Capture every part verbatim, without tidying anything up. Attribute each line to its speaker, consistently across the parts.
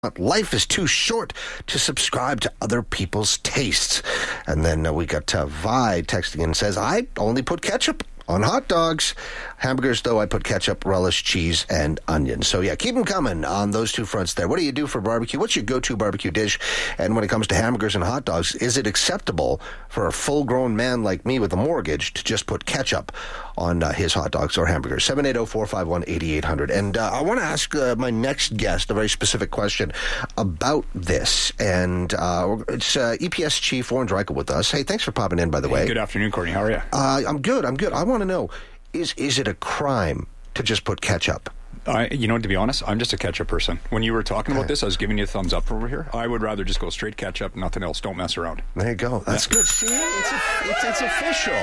Speaker 1: Life is too short to subscribe to other people's tastes. And then uh, we got uh, Vi texting in and says, I only put ketchup on hot dogs. Hamburgers, though, I put ketchup, relish, cheese, and onions. So, yeah, keep them coming on those two fronts there. What do you do for barbecue? What's your go-to barbecue dish? And when it comes to hamburgers and hot dogs, is it acceptable for a full-grown man like me with a mortgage to just put ketchup on uh, his hot dogs or hamburgers? seven eight zero, four five one, eight eight zero zero. And uh, I want to ask uh, my next guest a very specific question about this. And uh, it's uh, E P S Chief Warren Dreichel with us. Hey, thanks for popping in, by the way.
Speaker 2: Hey, good afternoon, Courtney. How are you?
Speaker 1: Uh, I'm good. I'm good. I want to know, is is it a crime to just put ketchup?
Speaker 2: I, you know, to be honest, I'm just a ketchup person. When you were talking about this, I was giving you a thumbs up over here. I would rather just go straight ketchup, nothing else. Don't mess around.
Speaker 1: There you go. That's yeah. good. See, it's, a, it's, it's official.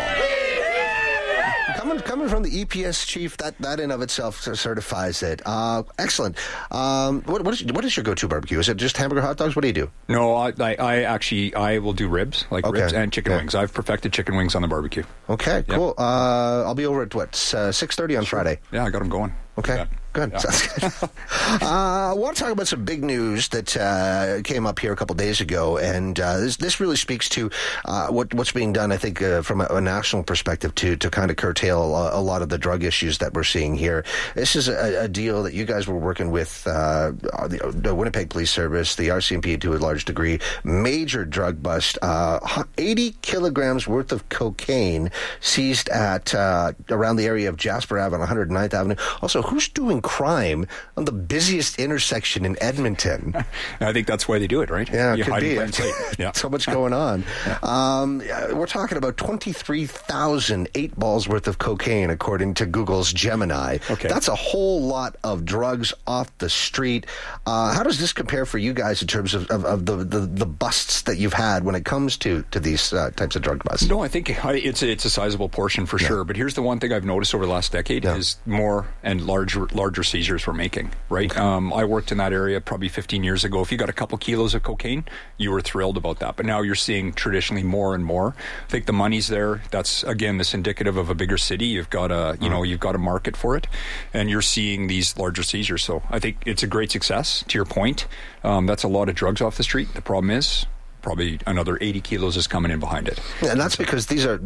Speaker 1: Coming, coming from the E P S chief, that, that in of itself certifies it. Uh, excellent. Um, what, what, is, what is your go-to barbecue? Is it just hamburger hot dogs? What do you do?
Speaker 2: No, I, I, I actually, I will do ribs, like
Speaker 1: okay.
Speaker 2: ribs and chicken yeah. wings. I've perfected chicken wings on the barbecue.
Speaker 1: Okay, yep. cool. Uh, I'll be over at, what, uh, six thirty on sure. Friday?
Speaker 2: Yeah, I got them going.
Speaker 1: Okay,
Speaker 2: yeah.
Speaker 1: good.
Speaker 2: Yeah.
Speaker 1: Sounds good. uh, I want to talk about some big news that uh, came up here a couple days ago, and uh, this, this really speaks to uh, what, what's being done, I think, uh, from a, a national perspective to, to kind of curtail a, a lot of the drug issues that we're seeing here. This is a, a deal that you guys were working with uh, the, the Winnipeg Police Service, the R C M P to a large degree, major drug bust, uh, eighty kilograms worth of cocaine seized at uh, around the area of Jasper Avenue, one hundred ninth Avenue. Also, who's doing crime on the busiest intersection in Edmonton?
Speaker 2: I think that's why they do it, right?
Speaker 1: Yeah, it
Speaker 2: you
Speaker 1: could be.
Speaker 2: Yeah.
Speaker 1: So much going on.
Speaker 2: Yeah.
Speaker 1: Um, we're talking about twenty-three thousand eight balls worth of cocaine, according to Google's Gemini.
Speaker 2: Okay.
Speaker 1: That's a whole lot of drugs off the street. Uh, how does this compare for you guys in terms of, of, of the, the, the busts that you've had when it comes to, to these uh, types of drug busts?
Speaker 2: No, I think it's a, it's a sizable portion for yeah. sure. But here's the one thing I've noticed over the last decade yeah. is more and larger larger seizures we're making, right?
Speaker 1: Okay.
Speaker 2: Um, I worked in that area probably fifteen years ago. If you got a couple kilos of cocaine, you were thrilled about that. But now you're seeing traditionally more and more. I think the money's there. That's, again, this indicative of a bigger city. You've got a, you mm. know, you've got a market for it, and you're seeing these larger seizures. So I think it's a great success, to your point. Um, that's a lot of drugs off the street. The problem is, probably another eighty kilos is coming in behind it.
Speaker 1: Yeah, and that's because these are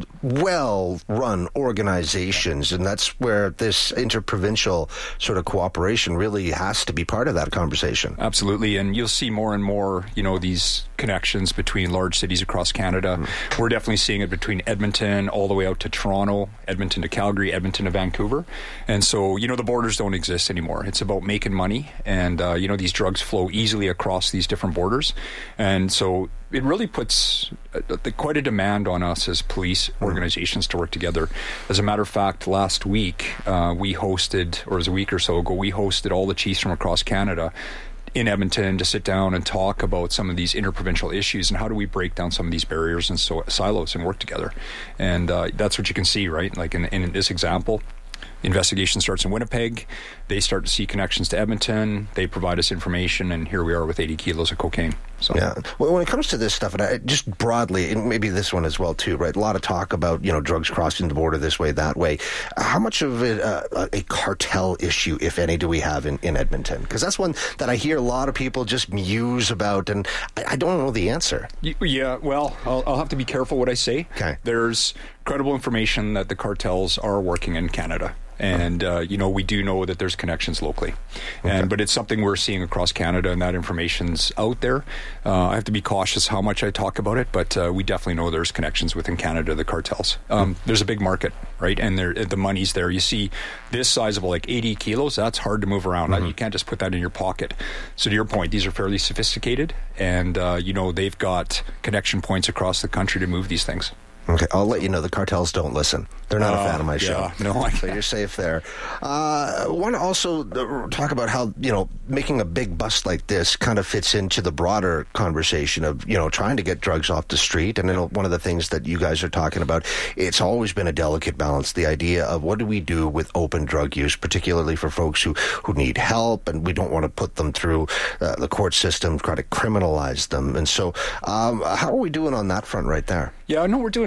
Speaker 1: well-run organizations, and that's where this interprovincial sort of cooperation really has to be part of that conversation.
Speaker 2: Absolutely, and you'll see more and more, you know, these connections between large cities across Canada. Mm. We're definitely seeing it between Edmonton all the way out to Toronto, Edmonton to Calgary, Edmonton to Vancouver. And so, you know, the borders don't exist anymore. It's about making money, and, uh, you know, these drugs flow easily across these different borders. And so it really puts uh, quite a demand on us as police organizations to work together. As a matter of fact, last week uh, we hosted, or it was a week or so ago, we hosted all the chiefs from across Canada in Edmonton to sit down and talk about some of these interprovincial issues and how do we break down some of these barriers and so, silos and work together. And uh, that's what you can see, right? Like in, in this example, investigation starts in Winnipeg. They start to see connections to Edmonton. They provide us information, and here we are with eighty kilos of cocaine. So.
Speaker 1: Yeah. Well, when it comes to this stuff, and I, just broadly, and maybe this one as well too, right? A lot of talk about, you know, drugs crossing the border this way, that way. How much of it uh, a cartel issue, if any, do we have in, in Edmonton? Because that's one that I hear a lot of people just muse about, and I, I don't know the answer.
Speaker 2: Yeah. Well, I'll, I'll have to be careful what I say.
Speaker 1: Okay.
Speaker 2: There's credible information that the cartels are working in Canada. And, uh, you know, we do know that there's connections locally. Okay. And But it's something we're seeing across Canada, and that information's out there. Uh, I have to be cautious how much I talk about it, but uh, we definitely know there's connections within Canada, the cartels. Um, mm. There's a big market, right? And there, the money's there. You see this sizable, like eighty kilos, that's hard to move around. Mm-hmm. You can't just put that in your pocket. So to your point, these are fairly sophisticated, and, uh, you know, they've got connection points across the country to move these things.
Speaker 1: Okay, I'll let you know the cartels don't listen. They're not uh, a fan of my show.
Speaker 2: Yeah, no, I
Speaker 1: so you're safe there. Uh, I want to also talk about how, you know, making a big bust like this kind of fits into the broader conversation of, you know, trying to get drugs off the street. And, you know, one of the things that you guys are talking about, it's always been a delicate balance, the idea of what do we do with open drug use, particularly for folks who, who need help, and we don't want to put them through uh, the court system, try to criminalize them. And so um, how are we doing on that front right there?
Speaker 2: Yeah, no, we're doing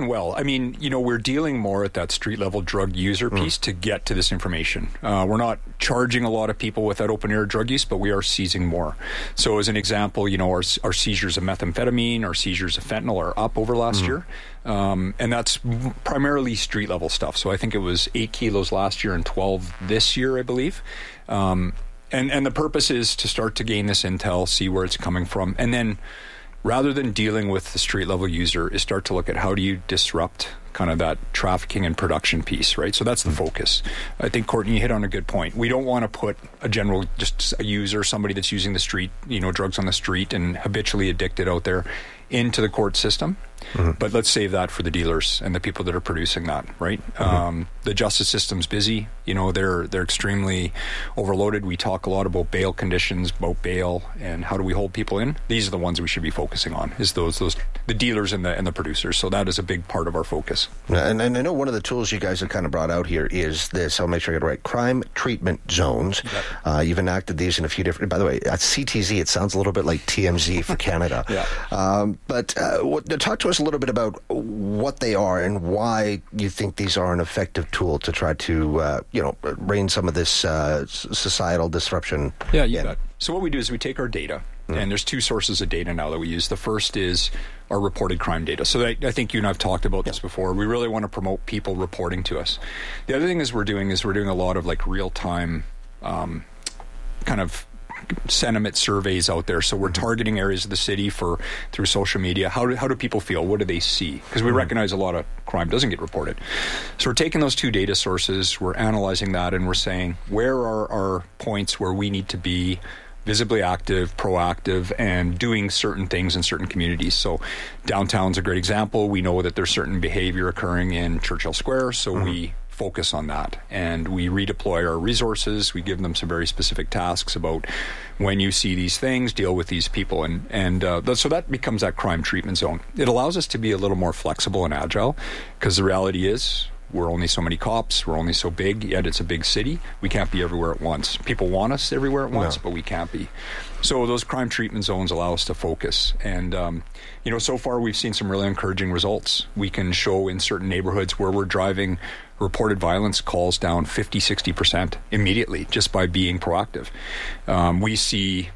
Speaker 2: working well. I mean, you know, we're dealing more at that street level drug user piece mm. to get to this information. Uh, we're not charging a lot of people with that open air drug use, but we are seizing more. So as an example, you know, our, our seizures of methamphetamine, our seizures of fentanyl are up over last mm. year. Um, and that's primarily street level stuff. So I think it was eight kilos last year and twelve this year, I believe. Um, and, and the purpose is to start to gain this intel, see where it's coming from, and then rather than dealing with the street level user, is start to look at how do you disrupt kind of that trafficking and production piece, right? So that's the focus. I think, Courtney, you hit on a good point. We don't want to put a general, just a user, somebody that's using the street, you know, drugs on the street and habitually addicted out there into the court system. Mm-hmm. But let's save that for the dealers and the people that are producing that, right? Mm-hmm. Um, the justice system's busy. You know, they're they're extremely overloaded. We talk a lot about bail conditions, about bail, and how do we hold people in. These are the ones we should be focusing on, is those those the dealers and the and the producers. So that is a big part of our focus.
Speaker 1: And, and I know one of the tools you guys have kind of brought out here is this. I'll make sure I get it right. Crime treatment zones. Yep. Uh, you've enacted these in a few different. By the way, at C T Z, it sounds a little bit like T M Z for Canada.
Speaker 2: yeah.
Speaker 1: Um, but uh, what, talk to us a little bit about what they are and why you think these are an effective tool to try to, uh, you know, rein some of this uh, societal disruption.
Speaker 2: Yeah, you bet. So what we do is we take our data, mm. and there's two sources of data now that we use. The first is our reported crime data. So I, I think you and I have talked about this before. We really want to promote people reporting to us. The other thing is we're doing is we're doing a lot of like real-time um, kind of sentiment surveys out there. So we're targeting areas of the city for through social media. How do, how do people feel? What do they see? Because we mm-hmm. recognize a lot of crime doesn't get reported. So we're taking those two data sources, we're analyzing that, and we're saying where are our points where we need to be visibly active, proactive, and doing certain things in certain communities. So downtown's a great example. We know that there's certain behavior occurring in Churchill Square, so mm-hmm. we focus on that, and we redeploy our resources. We give them some very specific tasks about when you see these things, deal with these people, and and uh, so that becomes that crime treatment zone. It allows us to be a little more flexible and agile, because the reality is we're only so many cops, we're only so big, yet it's a big city. We can't be everywhere at once. People want us everywhere at once, no. but we can't be. So those crime treatment zones allow us to focus. And, um, you know, so far we've seen some really encouraging results. We can show in certain neighborhoods where we're driving reported violence calls down fifty, sixty percent immediately just by being proactive. Um, we see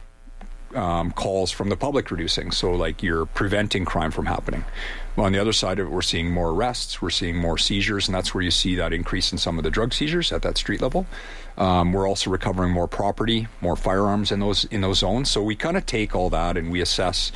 Speaker 2: um, calls from the public reducing. So like you're preventing crime from happening. Well, on the other side of it, we're seeing more arrests, we're seeing more seizures, and that's where you see that increase in some of the drug seizures at that street level. Um, we're also recovering more property, more firearms in those in those zones. So we kind of take all that and we assess,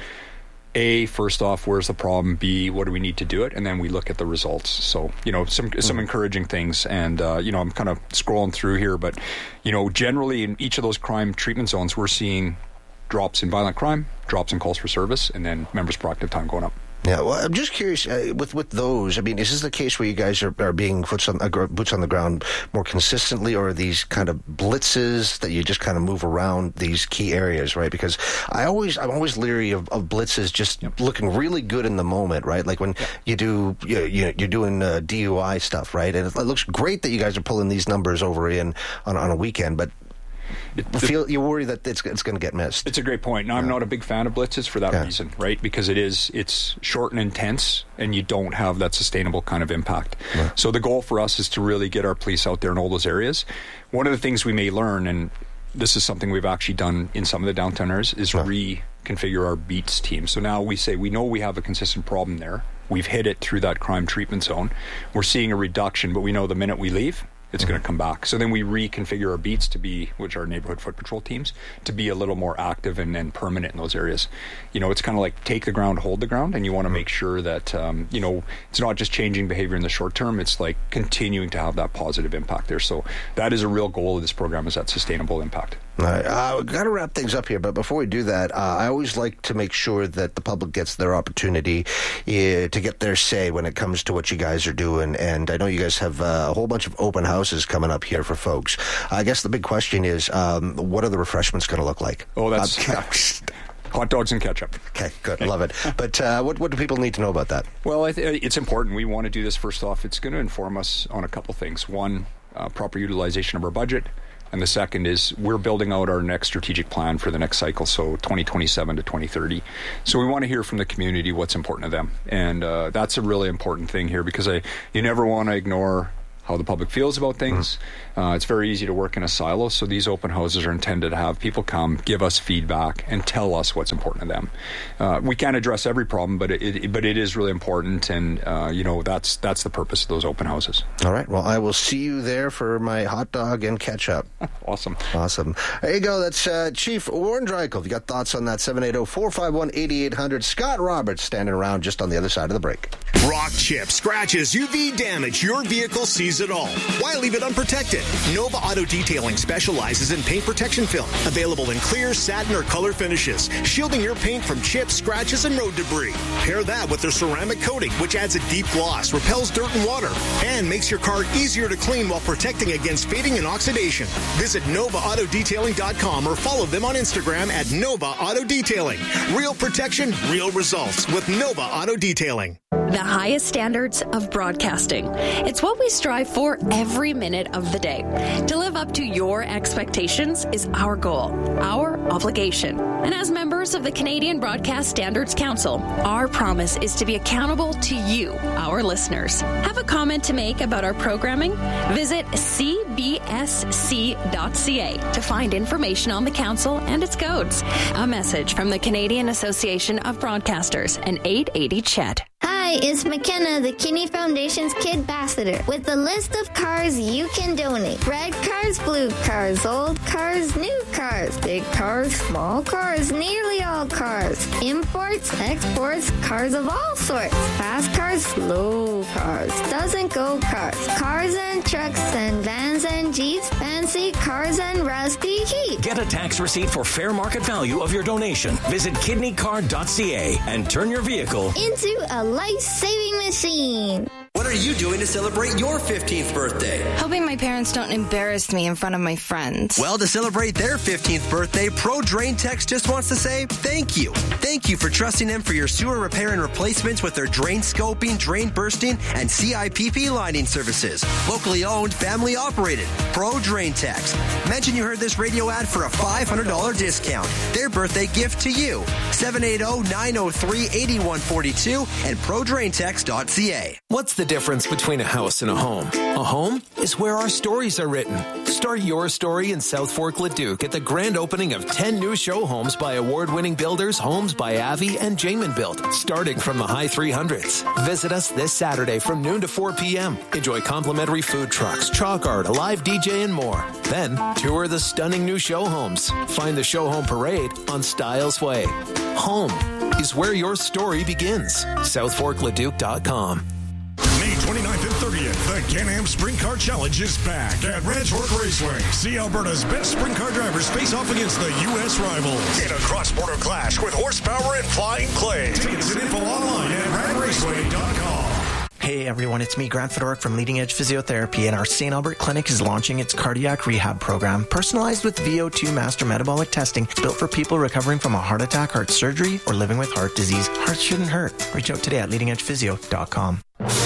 Speaker 2: A, first off, where's the problem? B, what do we need to do it? And then we look at the results. So, you know, some some encouraging things. And, uh, you know, I'm kind of scrolling through here, but, you know, generally in each of those crime treatment zones, we're seeing drops in violent crime, drops in calls for service, and then members' proactive time going up.
Speaker 1: Yeah, well, I'm just curious, uh, with with those, I mean, is this the case where you guys are, are being boots on, uh, boots on the ground more consistently, or are these kind of blitzes that you just kind of move around these key areas, right? Because I always, I'm always leery of, of blitzes just yep. looking really good in the moment, right? Like when yep. you do, you, you, you're doing uh, D U I stuff, right? And it, it looks great that you guys are pulling these numbers over in on, on a weekend, but It, feel you worry that it's it's going to get missed.
Speaker 2: It's a great point. Now, yeah. I'm not a big fan of blitzes for that yeah. reason, right? Because it is it's short and intense, and you don't have that sustainable kind of impact. Yeah. So the goal for us is to really get our police out there in all those areas. One of the things we may learn, and this is something we've actually done in some of the downtown areas, is yeah. reconfigure our beats team. So now we say we know we have a consistent problem there. We've hit it through that crime treatment zone. We're seeing a reduction, but we know the minute we leave, it's mm-hmm. going to come back. So then we reconfigure our beats to be, which are neighborhood foot patrol teams, to be a little more active and, and permanent in those areas. You know, it's kind of like take the ground, hold the ground, and you want to mm-hmm. make sure that, um, you know, it's not just changing behavior in the short term, it's like continuing to have that positive impact there. So that is a real goal of this program, is that sustainable impact.
Speaker 1: All right, uh, we've got to wrap things up here, but before we do that, uh, I always like to make sure that the public gets their opportunity uh, to get their say when it comes to what you guys are doing, and I know you guys have uh, a whole bunch of open houses coming up here for folks. I guess the big question is, um, what are the refreshments going to look like?
Speaker 2: Oh, that's... Um, hot dogs and ketchup.
Speaker 1: Okay, good. Love it. But uh, what, what do people need to know about that?
Speaker 2: Well, I th- it's important. We want to do this first off. It's going to inform us on a couple things. One, uh, proper utilization of our budget. And the second is we're building out our next strategic plan for the next cycle, so twenty twenty-seven to twenty thirty. So we want to hear from the community what's important to them. And uh, that's a really important thing here, because I, you never want to ignore how the public feels about things. Mm-hmm. Uh, it's very easy to work in a silo, so these open houses are intended to have people come, give us feedback, and tell us what's important to them. Uh, we can't address every problem, but it, it but it is really important, and uh, you know that's that's the purpose of those open houses.
Speaker 1: All right. Well, I will see you there for my hot dog and ketchup.
Speaker 2: Awesome.
Speaker 1: Awesome. There you go. That's uh, Chief Warren Dreichel. If you got thoughts on that, seven eight zero, four five one, eight eight zero zero. Scott Roberts standing around just on the other side of the break.
Speaker 3: Rock chip, scratches, U V damage, your vehicle sees it all. Why leave it unprotected? Nova Auto Detailing specializes in paint protection film, available in clear, satin, or color finishes, shielding your paint from chips, scratches, and road debris. Pair that with their ceramic coating, which adds a deep gloss, repels dirt and water, and makes your car easier to clean while protecting against fading and oxidation. Visit nova auto detailing dot com or follow them on Instagram at Nova Auto Detailing. Real protection, real results with Nova Auto Detailing.
Speaker 4: The highest standards of broadcasting. It's what we strive for every minute of the day. To live up to your expectations is our goal, our obligation. And as members of the Canadian Broadcast Standards Council, our promise is to be accountable to you, our listeners. Have a comment to make about our programming? Visit c b s c dot c a to find information on the council and its codes. A message from the Canadian Association of Broadcasters and eight eighty C H E D.
Speaker 5: Hi, it's McKenna, the Kinney Foundation's Kid Ambassador, with a list of cars you can donate. Red cars, blue cars, old cars, new cars, big cars, small cars, nearly all cars, imports, exports, cars of all sorts, fast cars, slow cars, doesn't go cars, cars and trucks and vans and jeeps, fancy cars and rusty Jeeps.
Speaker 6: Get a tax receipt for fair market value of your donation. Visit kidney card dot c a and turn your vehicle
Speaker 5: into a life-saving machine.
Speaker 7: What are you doing to celebrate your fifteenth birthday?
Speaker 8: Hoping my parents don't embarrass me in front of my friends.
Speaker 7: Well, to celebrate their fifteenth birthday, Pro Drain Techs just wants to say thank you. Thank you for trusting them for your sewer repair and replacements with their drain scoping, drain bursting, and C I P P lining services. Locally owned, family operated. Pro Drain Techs. Mention you heard this radio ad for a five hundred dollars discount. Their birthday gift to you. seven eight zero, nine zero three, eight one four two and pro drain techs dot c a.
Speaker 9: What's the difference between a house and a home? A home is where our stories are written. Start your story in South Fork Leduc at the grand opening of ten new show homes by award-winning builders, Homes by Avi and Jamin Built, starting from the high three hundreds. Visit us this Saturday from noon to four p.m. Enjoy complimentary food trucks, chalk art, a live D J, and more. Then, tour the stunning new show homes. Find the show home parade on Styles Way. Home is where your story begins. south fork leduc dot com.
Speaker 10: May twenty-ninth and thirtieth, the Can-Am Sprint Car Challenge is back at Ranch Fork Raceway. See Alberta's best sprint car drivers face off against the U S rivals in a cross-border clash with horsepower and flying clay. Tickets and info online at rad raceway dot com.
Speaker 11: Hey everyone, it's me, Grant Fedoruk from Leading Edge Physiotherapy, and our Saint Albert Clinic is launching its cardiac rehab program, personalized with V O two master metabolic testing, built for people recovering from a heart attack, heart surgery, or living with heart disease. Hearts shouldn't hurt. Reach out today at leading edge physio dot com.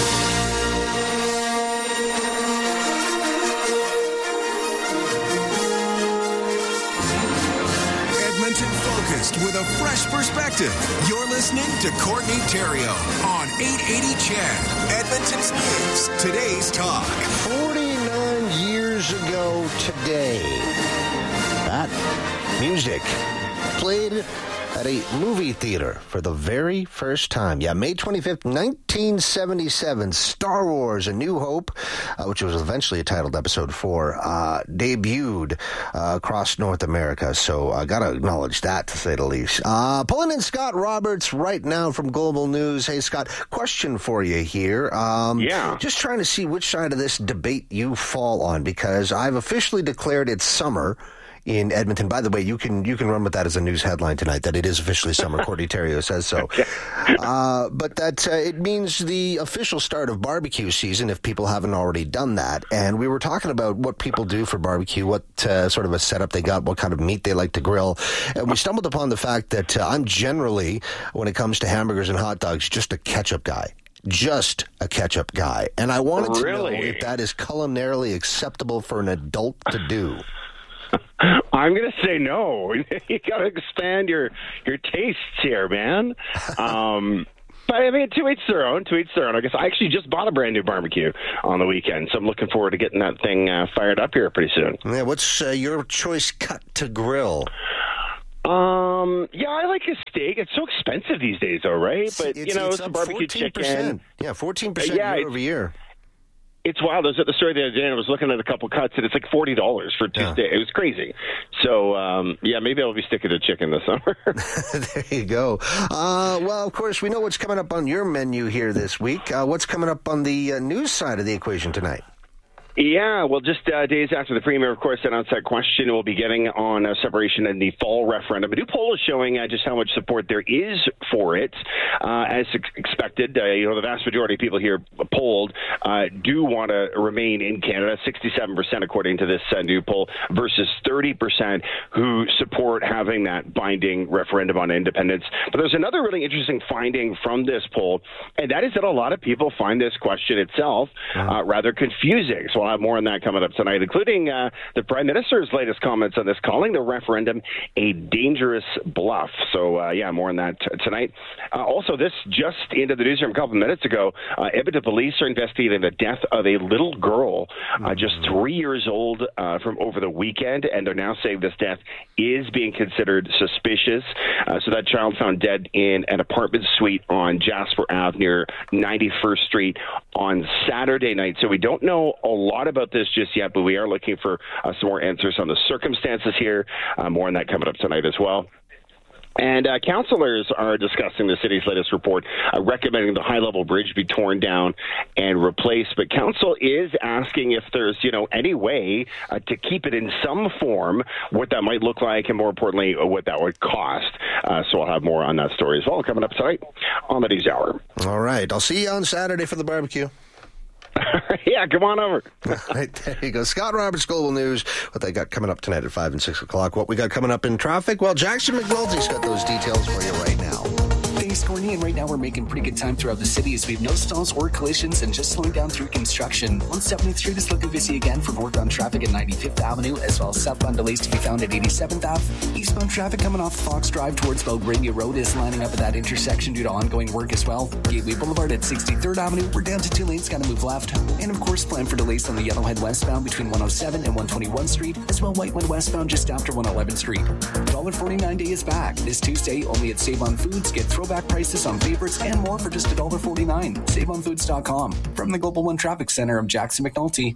Speaker 12: With a fresh perspective. You're listening to Courtney Theriault on eight eighty C H E D, Edmonton's News, Today's Talk.
Speaker 1: forty-nine years ago today, that music played at a movie theater for the very first time. Yeah, May twenty-fifth, nineteen seventy-seven, Star Wars A New Hope, uh, which was eventually titled Episode four, uh, debuted uh, across North America. So I uh, got to acknowledge that, to say the least. Uh, pulling in Scott Roberts right now from Global News. Hey, Scott, question for you here. Um,
Speaker 13: yeah.
Speaker 1: Just trying to see which side of this debate you fall on, because I've officially declared it's summer in Edmonton. By the way, you can you can run with that as a news headline tonight, that it is officially summer. Courtney Theriault says so. Uh, but that uh, it means the official start of barbecue season, if people haven't already done that. And we were talking about what people do for barbecue, what uh, sort of a setup they got, what kind of meat they like to grill. And we stumbled upon the fact that uh, I'm generally, when it comes to hamburgers and hot dogs, just a ketchup guy. Just a ketchup guy. And I wanted to
Speaker 13: really?
Speaker 1: know if that is culinarily acceptable for an adult to do.
Speaker 13: I'm going to say no. You got to expand your your tastes here, man. Um, but I mean, to each their own. To each their own. I guess I actually just bought a brand new barbecue on the weekend, so I'm looking forward to getting that thing uh, fired up here pretty soon.
Speaker 1: Yeah, what's uh, your choice cut to grill?
Speaker 13: Um, yeah, I like a steak. It's so expensive these days, though, right? But
Speaker 1: it's,
Speaker 13: you know,
Speaker 1: it's
Speaker 13: it's a barbecue chicken.
Speaker 1: Yeah, fourteen percent
Speaker 13: yeah,
Speaker 1: year over year.
Speaker 13: It's wild. I was at the store the other day and I was looking at a couple cuts, and it's like forty dollars for two
Speaker 1: Yeah.
Speaker 13: steaks. It was crazy. So, um, yeah, maybe I'll be sticking to chicken this summer.
Speaker 1: There you go. Uh, well, of course, we know what's coming up on your menu here this week. Uh, what's coming up on the uh, news side of the equation tonight?
Speaker 13: Yeah, well, just uh, days after the Premier, of course, announced that question we'll be getting on uh, separation in the fall referendum. A new poll is showing uh, just how much support there is for it. Uh, as ex- expected, uh, you know, the vast majority of people here polled uh, do want to remain in Canada, sixty-seven percent according to this uh, new poll, versus thirty percent who support having that binding referendum on independence. But there's another really interesting finding from this poll, and that is that a lot of people find this question itself uh, rather confusing. So I'll have more on that coming up tonight, including uh, the Prime Minister's latest comments on this, calling the referendum a dangerous bluff. So, uh, yeah, more on that t- tonight. Uh, also, this just into the newsroom a couple of minutes ago, uh, Edmonton police are investigating the death of a little girl, uh, just three years old, uh, from over the weekend, and they're now saying this death is being considered suspicious. Uh, so that child found dead in an apartment suite on Jasper Avenue near ninety-first Street on Saturday night. So we don't know a lot about this just yet, but we are looking for uh, some more answers on the circumstances here. Uh, more on that coming up tonight as well. And uh, councillors are discussing the city's latest report, uh, recommending the high-level bridge be torn down and replaced. But council is asking if there's, you know, any way uh, to keep it in some form, what that might look like, and more importantly, what that would cost. Uh, so I'll have more on that story as well coming up tonight on the News Hour.
Speaker 1: All right. I'll see you on Saturday for the barbecue.
Speaker 13: Yeah, come on over.
Speaker 1: Right, there you go. Scott Roberts, Global News. What they got coming up tonight at five and six o'clock. What we got coming up in traffic? Well, Jackson McNulty's got those details for you right now.
Speaker 14: Thanks, Courtney. And right now we're making pretty good time throughout the city as we have no stalls or collisions and just slowing down through construction. On seventieth Street is looking busy again for northbound traffic at ninety-fifth Avenue, as well as southbound delays to be found at eighty-seventh Avenue. Eastbound traffic coming off Fox Drive towards Belgravia Road is lining up at that intersection due to ongoing work as well. Gateway Boulevard at sixty-third Avenue, we're down to two lanes, gotta move left. And of course, plan for delays on the Yellowhead westbound between one oh seven and one twenty-one Street, as well Whitewood westbound just after one eleventh Street. one forty-nine day is back. This Tuesday, only at Save on Foods. Get throwback prices on favorites and more for just one forty-nine. Save on foods dot com. From the Global One Traffic Center, I'm Jackson McNulty.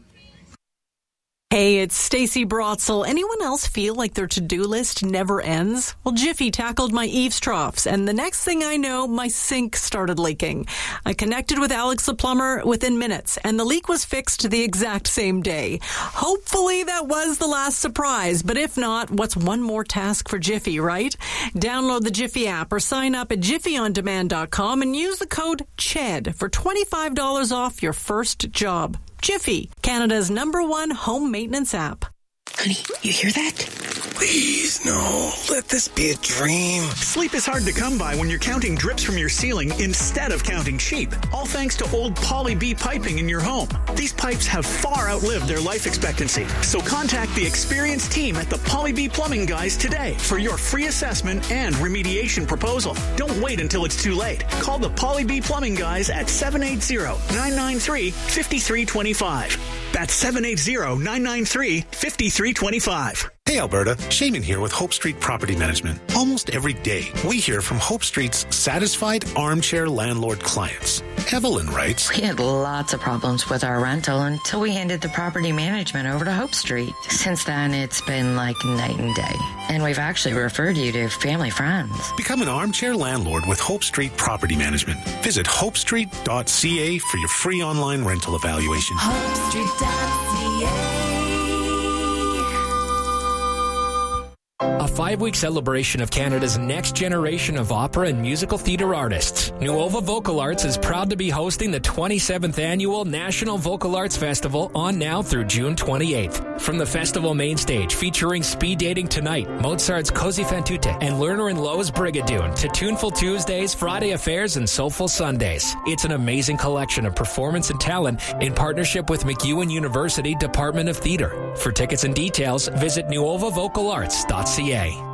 Speaker 15: Hey, it's Stacey Brotzel. Anyone else feel like their to-do list never ends? Well, Jiffy tackled my eaves troughs, and the next thing I know, my sink started leaking. I connected with Alex the plumber within minutes, and the leak was fixed the exact same day. Hopefully that was the last surprise, but if not, what's one more task for Jiffy, right? Download the Jiffy app or sign up at jiffy on demand dot com and use the code C H E D for twenty-five dollars off your first job. Jiffy, Canada's number one home maintenance app.
Speaker 16: Honey, you hear that?
Speaker 17: Please, no. Let this be a dream.
Speaker 18: Sleep is hard to come by when you're counting drips from your ceiling instead of counting sheep. All thanks to old Poly B piping in your home. These pipes have far outlived their life expectancy. So contact the experienced team at the Poly B Plumbing Guys today for your free assessment and remediation proposal. Don't wait until it's too late. Call the Poly B Plumbing Guys at seven eight zero, nine nine three, five three two five. That's seven eight zero, nine nine three, five three two five.
Speaker 19: Hey Alberta, Shaman here with Hope Street Property Management. Almost every day, we hear from Hope Street's satisfied armchair landlord clients. Evelyn writes,
Speaker 20: We had lots of problems with our rental until we handed the property management over to Hope Street. Since then, it's been like night and day. And we've actually referred you to family friends.
Speaker 19: Become an armchair landlord with Hope Street Property Management. Visit hope street dot c a for your free online rental evaluation.
Speaker 21: hope street dot c a.
Speaker 22: A five-week celebration of Canada's next generation of opera and musical theatre artists. Nuova Vocal Arts is proud to be hosting the twenty-seventh Annual National Vocal Arts Festival on now through June twenty-eighth. From the festival main stage featuring Speed Dating Tonight, Mozart's Cozy fan tutte, and Lerner and Lowe's Brigadoon, to Tuneful Tuesdays, Friday Affairs, and Soulful Sundays. It's an amazing collection of performance and talent in partnership with MacEwan University Department of Theatre. For tickets and details, visit nuova vocal arts dot c a.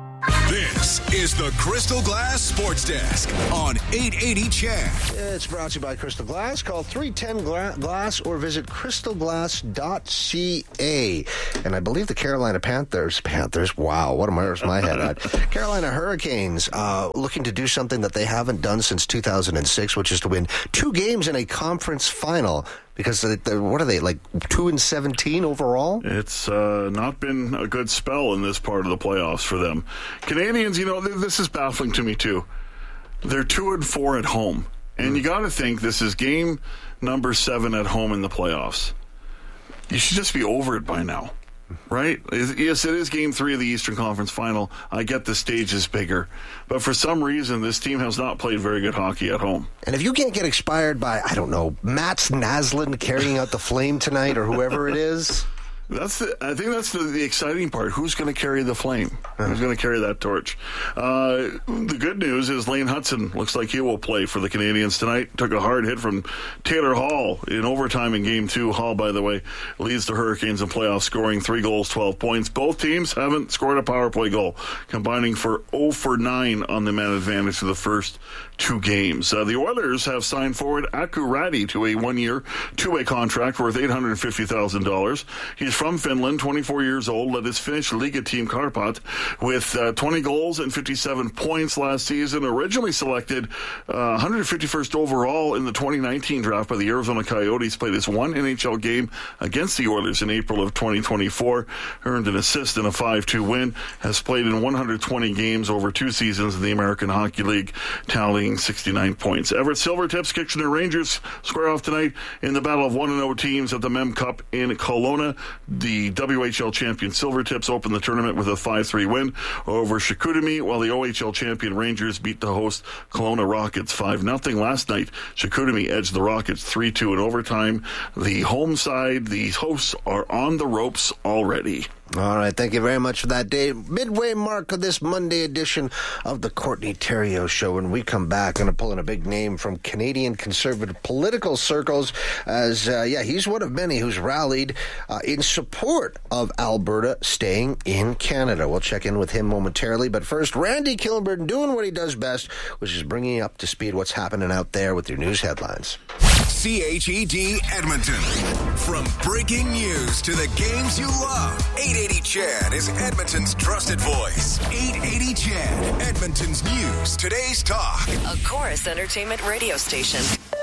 Speaker 12: This is the Crystal Glass Sports Desk on eight eighty C H E D.
Speaker 1: It's brought to you by Crystal Glass. Call three ten glass or visit crystal glass dot c a. And I believe the Carolina Panthers, Panthers, wow, what am I, where's my head at? Carolina Hurricanes uh, looking to do something that they haven't done since two thousand six, which is to win two games in a conference final. Because they, what are they, like two and seventeen overall?
Speaker 2: It's uh, not been a good spell in this part of the playoffs for them. Canadians, you know, this is baffling to me too. They're two and four at home, and mm. you got to think this is game number seven at home in the playoffs. You should just be over it by now, right? Yes, it is game three of the Eastern Conference Final. I get the stage is bigger, but for some reason, this team has not played very good hockey at home.
Speaker 1: And if you can't get expired by, I don't know, Mats Naslund carrying out the flame tonight or whoever it is...
Speaker 2: That's the, I think that's the, the exciting part. Who's going to carry the flame? Who's going to carry that torch? Uh, the good news is Lane Hudson looks like he will play for the Canadians tonight. Took a hard hit from Taylor Hall in overtime in game two. Hall, by the way, leads the Hurricanes in playoff scoring, three goals, twelve points. Both teams haven't scored a power play goal, combining for oh for nine on the man advantage for the first two games. Uh, the Oilers have signed forward Aku Räty to a one-year, two-way contract worth eight hundred fifty thousand dollars. He's from Finland, twenty-four years old, led his Finnish Liiga team Karpat with uh, twenty goals and fifty-seven points last season. Originally selected uh, one hundred fifty-first overall in the twenty nineteen draft by the Arizona Coyotes, played his one N H L game against the Oilers in April of twenty twenty-four, earned an assist in a five two win, has played in one hundred twenty games over two seasons in the American Hockey League, tallying sixty-nine points. Everett Silvertips, Kitchener Rangers square off tonight in the battle of one and oh teams at the Mem Cup in Kelowna. The W H L champion Silvertips opened the tournament with a five three win over Chicoutimi, while the O H L champion Rangers beat the host Kelowna Rockets five nothing. Last night, Chicoutimi edged the Rockets three two in overtime. The home side, the hosts, are on the ropes already.
Speaker 1: All right, thank you very much for that, Dave. Midway mark of this Monday edition of the Courtney Theriault Show. When we come back, I'm going to pull in a big name from Canadian conservative political circles, as, uh, yeah, he's one of many who's rallied uh, in support of Alberta staying in Canada. We'll check in with him momentarily, but first, Randy Kilburn doing what he does best, which is bringing you up to speed what's happening out there with your news headlines.
Speaker 12: C H E D Edmonton. From breaking news to the games you love, eight eighty C H E D is Edmonton's trusted voice. eight eighty C H E D, Edmonton's news, today's talk.
Speaker 3: A Chorus Entertainment radio station.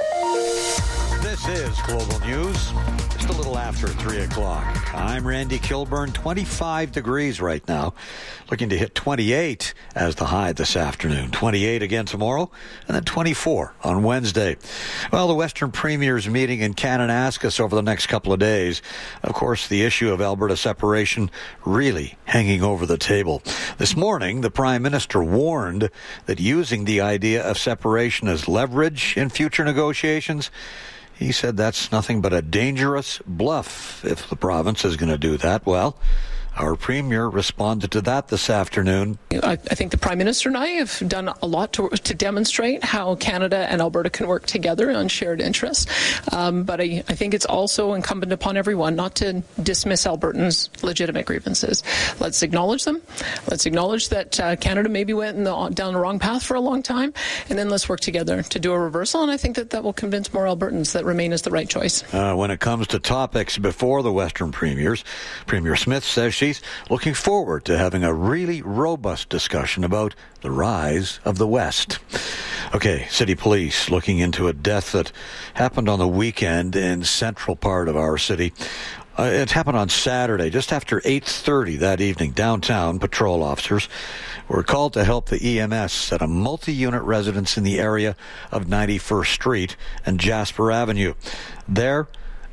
Speaker 23: This is Global News. Just a little after three o'clock. I'm Randy Kilburn, twenty-five degrees right now. Looking to hit twenty-eight as the high this afternoon. twenty-eight again tomorrow, and then twenty-four on Wednesday. Well, the Western Premier's meeting in Kananaskis over the next couple of days. Of course, the issue of Alberta separation really hanging over the table. This morning, the Prime Minister warned that using the idea of separation as leverage in future negotiations, he said that's nothing but a dangerous bluff if the province is going to do that. Well, our Premier responded to that this afternoon.
Speaker 24: I, I think the Prime Minister and I have done a lot to, to demonstrate how Canada and Alberta can work together on shared interests. Um, but I, I think it's also incumbent upon everyone not to dismiss Albertans' legitimate grievances. Let's acknowledge them. Let's acknowledge that uh, Canada maybe went in the, down the wrong path for a long time, and then let's work together to do a reversal. And I think that that will convince more Albertans that Remain is the right choice.
Speaker 23: Uh, when it comes to topics before the Western Premiers, Premier Smith says she She's looking forward to having a really robust discussion about the rise of the West. Okay, City Police looking into a death that happened on the weekend in central part of our city. Uh, it happened on Saturday, just after eight thirty that evening. Downtown, patrol officers were called to help the E M S at a multi-unit residence in the area of ninety-first Street and Jasper Avenue. There,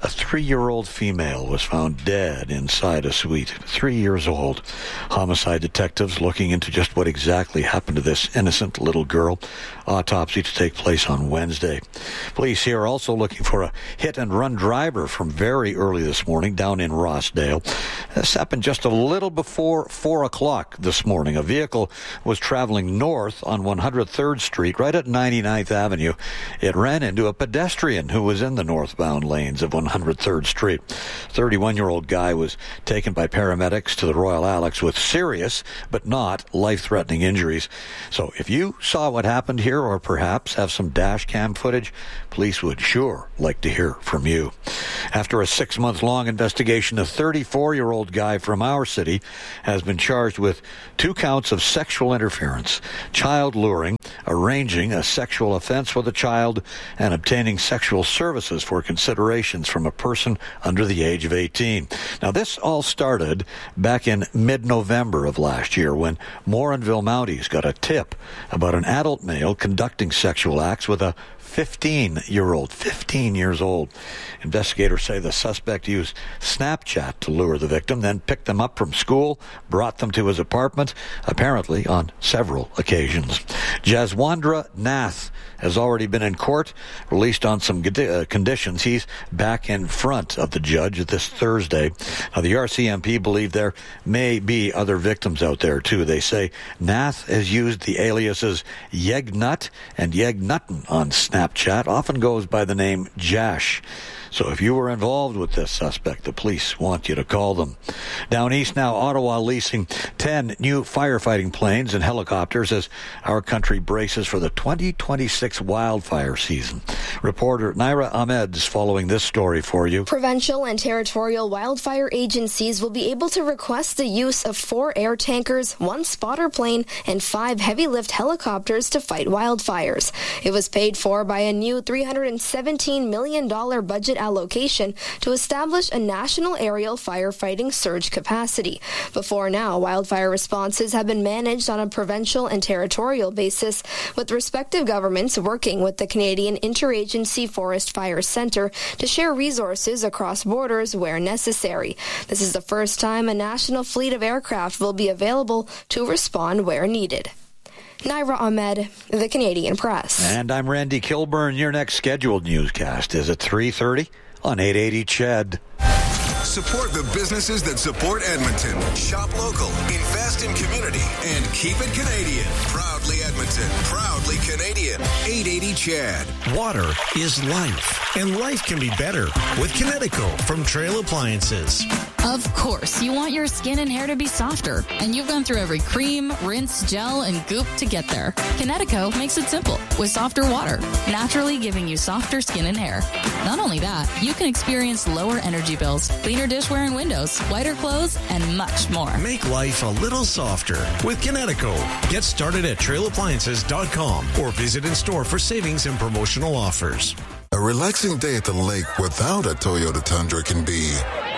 Speaker 23: A three-year-old female was found dead inside a suite. Three years old. Homicide detectives looking into just what exactly happened to this innocent little girl. Autopsy to take place on Wednesday. Police here are also looking for a hit-and-run driver from very early this morning down in Rossdale. This happened just a little before four o'clock this morning. A vehicle was traveling north on one hundred third Street, right at ninety-ninth Avenue. It ran into a pedestrian who was in the northbound lanes of one hundred third Street. thirty-one-year-old guy was taken by paramedics to the Royal Alex with serious but not life-threatening injuries. So if you saw what happened here, or perhaps have some dash cam footage, police would sure like to hear from you. After a six-month-long investigation, a thirty-four-year-old guy from our city has been charged with two counts of sexual interference, child luring, arranging a sexual offense with a child, and obtaining sexual services for considerations from a person under the age of eighteen. Now, this all started back in mid-November of last year when Morinville Mounties got a tip about an adult male conducting sexual acts with a fifteen-year-old, fifteen years old. Investigators say the suspect used Snapchat to lure the victim, then picked them up from school, brought them to his apartment, apparently on several occasions. Jaswandra Nath has already been in court, released on some uh, conditions. He's back in front of the judge this Thursday. Now, the R C M P believe there may be other victims out there, too. They say Nath has used the aliases Yegnut and Yegnutten on Snapchat, often goes by the name Jash. So if you were involved with this suspect, the police want you to call them. Down east now, Ottawa leasing ten new firefighting planes and helicopters as our country braces for the twenty twenty-six wildfire season. Reporter Naira Ahmed is following this story for you.
Speaker 4: Provincial and territorial wildfire agencies will be able to request the use of four air tankers, one spotter plane, and five heavy-lift helicopters to fight wildfires. It was paid for by a new three hundred seventeen million dollars budget allocation to establish a national aerial firefighting surge capacity. Before now, wildfire responses have been managed on a provincial and territorial basis, with respective governments working with the Canadian Interagency Forest Fire Centre to share resources across borders where necessary. This is the first time a national fleet of aircraft will be available to respond where needed. Naira Ahmed, The Canadian Press.
Speaker 23: And I'm Randy Kilburn. Your next scheduled newscast is at three thirty on eight eighty C H E D.
Speaker 12: Support the businesses that support Edmonton. Shop local, invest in community, and keep it Canadian. Proudly Edmonton, proudly Canadian. eight eighty C H E D.
Speaker 10: Water is life, and life can be better with Kinetico from Trail Appliances.
Speaker 5: Of course, you want your skin and hair to be softer, and you've gone through every cream, rinse, gel, and goop to get there. Kinetico makes it simple with softer water, naturally giving you softer skin and hair. Not only that, you can experience lower energy bills, cleaner dishware and windows, whiter clothes, and much more.
Speaker 10: Make life a little softer with Kinetico. Get started at trail appliances dot com or visit in store for savings and promotional offers.
Speaker 6: A relaxing day at the lake without a Toyota Tundra can be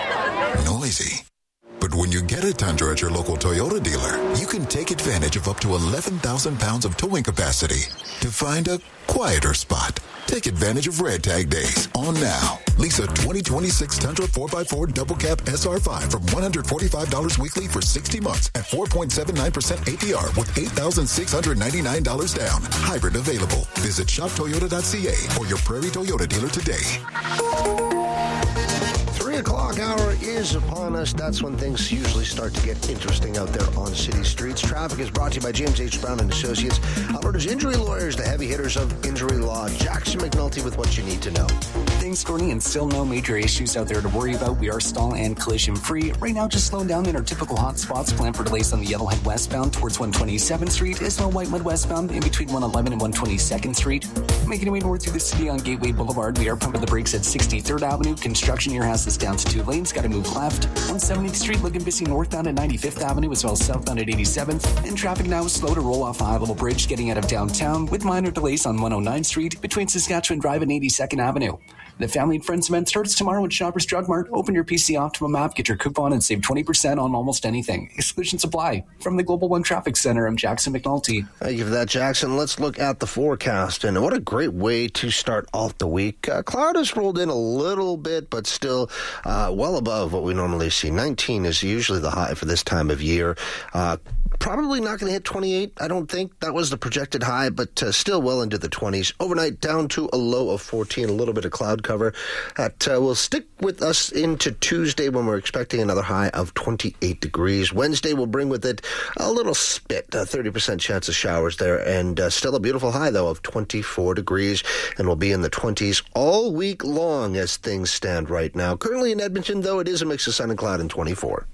Speaker 6: noisy. But when you get a Tundra at your local Toyota dealer, you can take advantage of up to eleven thousand pounds of towing capacity to find a quieter spot. Take advantage of Red Tag Days on now. Lease a twenty twenty-six Tundra four by four Double Cab S R five from one hundred forty-five dollars weekly for sixty months at four point seven nine percent A P R with eight thousand six hundred ninety-nine dollars down. Hybrid available. Visit shop toyota dot c a or your Prairie Toyota dealer today.
Speaker 1: Three o'clock hour is upon us. That's when things usually start to get interesting out there on city streets. Traffic is brought to you by James H. Brown and Associates, Alberta's injury lawyers, the heavy hitters of injury law. Jackson McNulty with what you need to know.
Speaker 14: Thanks, Gordon, and still no major issues out there to worry about. We are stall and collision free. Right now, just slowing down in our typical hot spots. Plan for delays on the Yellowhead westbound towards one twenty-seventh Street. Ismail Whitewood westbound in between one eleven and one twenty-second Street. Making our way north through the city on Gateway Boulevard. We are pumping the brakes at sixty-third Avenue. Construction here has us down to two lanes. Got to move left. one seventieth Street looking busy northbound at ninety-fifth Avenue as well as southbound at eighty-seventh. And traffic now is slow to roll off a high-level bridge getting out of downtown with minor delays on one oh ninth Street between Saskatchewan Drive and eighty-second Avenue. The Family and Friends event starts tomorrow at Shoppers Drug Mart. Open your P C Optimum app, get your coupon, and save twenty percent on almost anything. Exclusions apply. From the Global One Traffic Center, I'm Jackson McNulty.
Speaker 1: Thank you for that, Jackson. Let's look at the forecast. And what a great way to start off the week. Uh, cloud has rolled in a little bit, but still uh, well above what we normally see. nineteen is usually the high for this time of year. Uh, Probably not going to hit twenty-eight, I don't think. That was the projected high, but uh, still well into the twenties. Overnight down to a low of fourteen, a little bit of cloud cover. That uh, will stick with us into Tuesday when we're expecting another high of twenty-eight degrees. Wednesday will bring with it a little spit, a thirty percent chance of showers there, and uh, still a beautiful high, though, of twenty-four degrees, and we'll be in the twenties all week long as things stand right now. Currently in Edmonton, though, it is a mix of sun and cloud and twenty-four.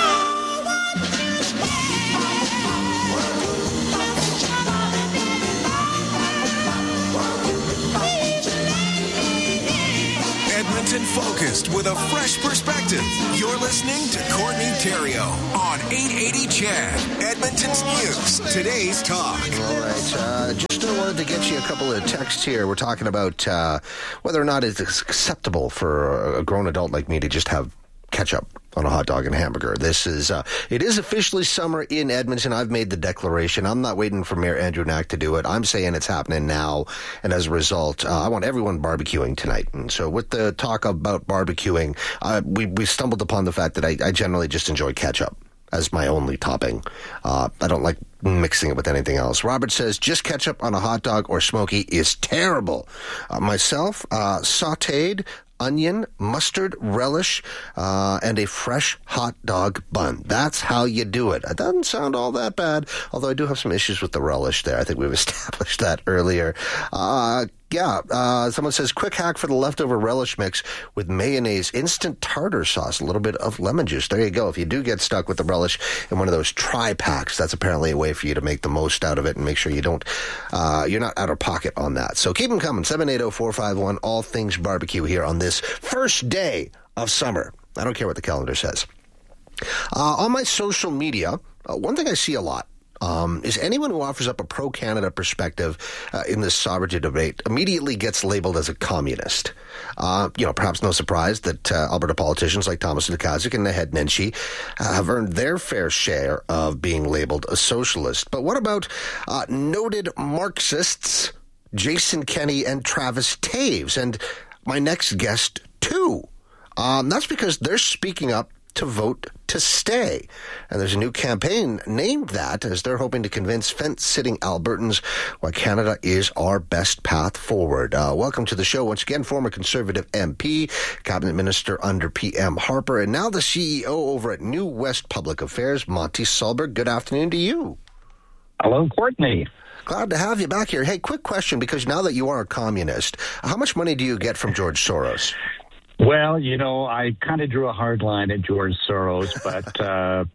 Speaker 12: Focused with a fresh perspective. You're listening to Courtney Theriault on eight eighty C H E D, Edmonton's News, today's talk.
Speaker 1: All right, uh, just uh, wanted to get you a couple of texts here. We're talking about uh, whether or not it's acceptable for a grown adult like me to just have ketchup on a hot dog and a hamburger. This is, uh, it is officially summer in Edmonton. I've made the declaration. I'm not waiting for Mayor Andrew Knack to do it. I'm saying it's happening now. And as a result, uh, I want everyone barbecuing tonight. And so with the talk about barbecuing, uh, we, we stumbled upon the fact that I, I generally just enjoy ketchup as my only topping. Uh, I don't like mixing it with anything else. Robert says, just ketchup on a hot dog or smoky is terrible. Uh, myself, uh, sauteed, onion, mustard, relish, uh, and a fresh hot dog bun. That's how you do it. It doesn't sound all that bad, although I do have some issues with the relish there. I think we've established that earlier. Uh, yeah, uh, someone says, quick hack for the leftover relish mix with mayonnaise, instant tartar sauce, a little bit of lemon juice. There you go. If you do get stuck with the relish in one of those tri-packs, that's apparently a way for you to make the most out of it and make sure you don't, uh, you're not out of pocket on that. So keep them coming. seven eight zero, four five one, all things barbecue here on this first day of summer. I don't care what the calendar says. Uh, on my social media, uh, one thing I see a lot Um, is anyone who offers up a pro-Canada perspective uh, in this sovereignty debate immediately gets labeled as a communist. Uh, you know, perhaps no surprise that uh, Alberta politicians like Thomas Lukaszuk and Naheed Nenshi uh, have earned their fair share of being labeled a socialist. But what about uh, noted Marxists Jason Kenney and Travis Taves? And my next guest, too. Um, that's because they're speaking up to vote to stay. And there's a new campaign named that as they're hoping to convince fence-sitting Albertans why Canada is our best path forward. Uh, welcome to the show once again, former Conservative M P, Cabinet Minister under P M Harper, and now the C E O over at New West Public Affairs, Monty Sulberg. Good afternoon to you.
Speaker 7: Hello, Courtney.
Speaker 1: Glad to have you back here. Hey, quick question, because now that you are a communist, how much money do you get from George Soros?
Speaker 7: Well, you know, I kind of drew a hard line at George Soros, but, uh,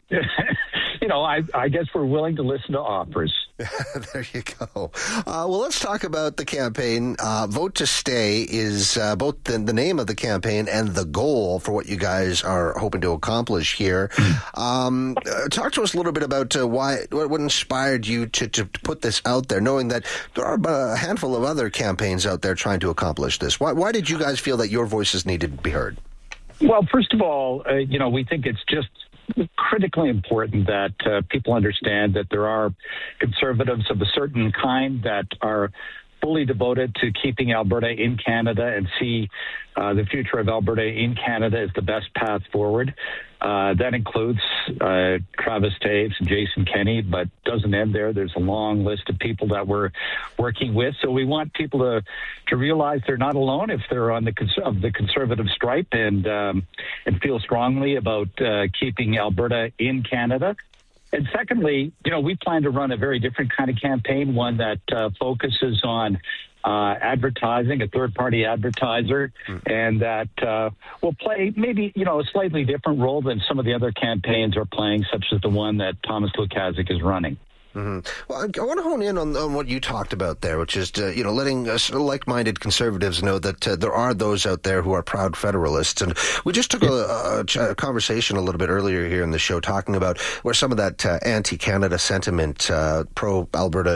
Speaker 7: you know, I, I guess we're willing to listen to offers.
Speaker 1: There you go. Uh, well, let's talk about the campaign. Uh, Vote to Stay is uh, both the, the name of the campaign and the goal for what you guys are hoping to accomplish here. Um, uh, talk to us a little bit about uh, why, what, what inspired you to, to, to put this out there, knowing that there are a handful of other campaigns out there trying to accomplish this. Why, why did you guys feel that your voices needed to be heard?
Speaker 7: Well, first of all, uh, you know, we think it's just critically important that uh, people understand that there are conservatives of a certain kind that are fully devoted to keeping Alberta in Canada and see uh, the future of Alberta in Canada as the best path forward. Uh, that includes uh, Travis Taves and Jason Kenney, but doesn't end there. There's a long list of people that we're working with. So we want people to to realize they're not alone if they're on the cons- of the conservative stripe and um, and feel strongly about uh, keeping Alberta in Canada. And secondly, you know, we plan to run a very different kind of campaign, one that uh, focuses on uh, advertising, a third-party advertiser, mm. and that uh, will play maybe, you know, a slightly different role than some of the other campaigns are playing, such as the one that Thomas Lukaszuk is running.
Speaker 1: Mm-hmm. Well, I want to hone in on, on what you talked about there, which is, to, you know, letting us like-minded conservatives know that uh, there are those out there who are proud federalists. And we just took a, a, a conversation a little bit earlier here in the show talking about where some of that uh, anti-Canada sentiment, uh, pro-Alberta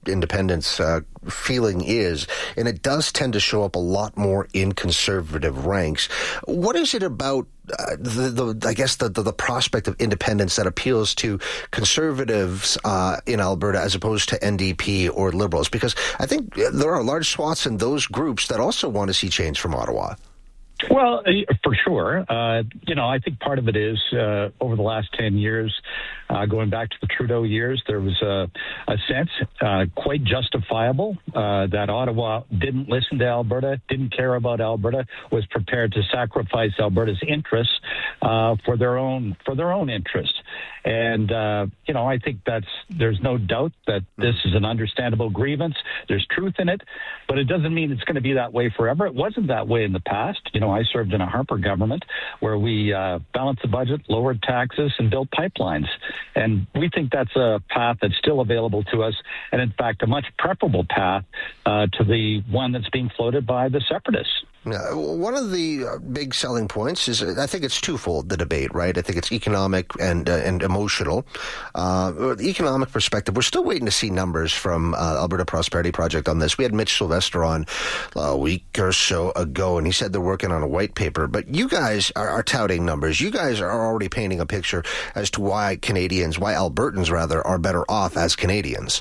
Speaker 1: independence uh, feeling is, and it does tend to show up a lot more in conservative ranks. What is it about uh, the, the, I guess, the, the, the prospect of independence that appeals to conservatives uh, in Alberta as opposed to N D P or Liberals? Because I think there are large swaths in those groups that also want to see change from Ottawa.
Speaker 7: Well, for sure. Uh, you know, I think part of it is uh, over the last ten years, uh, going back to the Trudeau years, there was a, a sense, uh, quite justifiable, uh, that Ottawa didn't listen to Alberta, didn't care about Alberta, was prepared to sacrifice Alberta's interests uh, for their own for their own interests. And, uh, you know, I think that's there's no doubt that this is an understandable grievance. There's truth in it, but it doesn't mean it's going to be that way forever. It wasn't that way in the past. You know, I served in a Harper government where we uh, balanced the budget, lowered taxes, and built pipelines. And we think that's a path that's still available to us, and in fact, a much preferable path uh, to the one that's being floated by the separatists.
Speaker 1: Uh, one of the uh, big selling points is, uh, I think it's twofold, the debate, right? I think it's economic and uh, and emotional. Uh, the economic perspective, we're still waiting to see numbers from uh, Alberta Prosperity Project on this. We had Mitch Sylvester on a week or so ago, and he said they're working on a white paper. But you guys are, are touting numbers. You guys are already painting a picture as to why Canadians, why Albertans, rather, are better off as Canadians.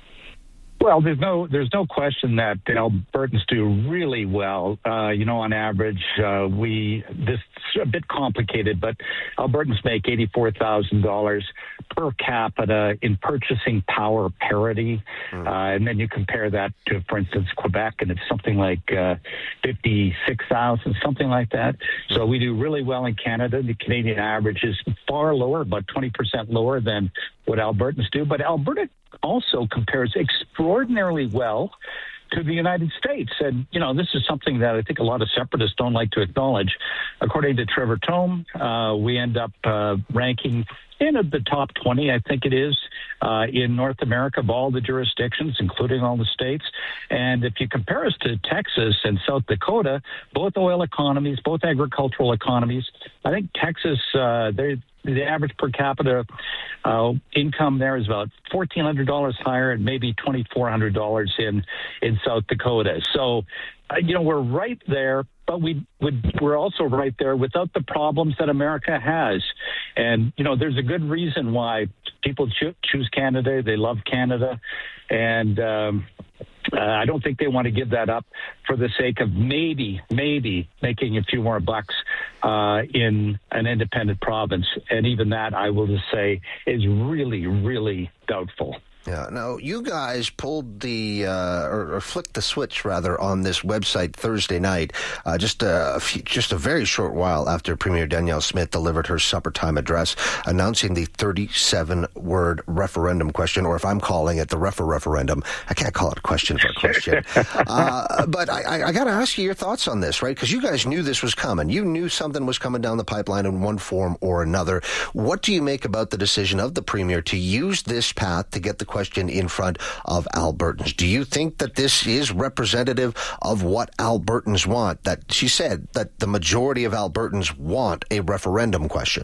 Speaker 7: Well, there's no there's no question that Albertans do really well. Uh, you know, on average, uh, we this is a bit complicated, but Albertans make eighty-four thousand dollars per capita in purchasing power parity, mm. uh, and then you compare that to, for instance, Quebec, and it's something like uh, fifty-six thousand, something like that. Mm. So we do really well in Canada. The Canadian average is far lower, about twenty percent lower than what Albertans do, but Alberta also compares extraordinarily well to the United States. And, you know, this is something that I think a lot of separatists don't like to acknowledge. According to Trevor Tome, uh, we end up uh, ranking in the top twenty, I think it is, uh, in North America of all the jurisdictions, including all the states. And if you compare us to Texas and South Dakota, both oil economies, both agricultural economies, I think Texas, uh, they're the average per capita uh, income there is about fourteen hundred dollars higher and maybe twenty-four hundred dollars in, in South Dakota. So, uh, you know, we're right there, but we would, we're also right there without the problems that America has. And, you know, there's a good reason why people cho- choose Canada. They love Canada. And um, uh, I don't think they want to give that up for the sake of maybe, maybe making a few more bucks uh, in an independent province. And even that, I will just say, is really, really doubtful.
Speaker 1: Yeah. Now, you guys pulled the, uh, or, or flicked the switch, rather, on this website Thursday night, uh, just, a, a few, just a very short while after Premier Danielle Smith delivered her supper time address, announcing the thirty-seven word referendum question, or if I'm calling it the refer-referendum, I can't call it a question for a question. uh, but I, I got to ask you your thoughts on this, right? Because you guys knew this was coming. You knew something was coming down the pipeline in one form or another. What do you make about the decision of the Premier to use this path to get the question in front of Albertans? Do you think that this is representative of what Albertans want? That she said that the majority of Albertans want a referendum question.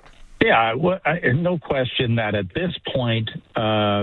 Speaker 7: Yeah, well, I, no question that at this point, uh,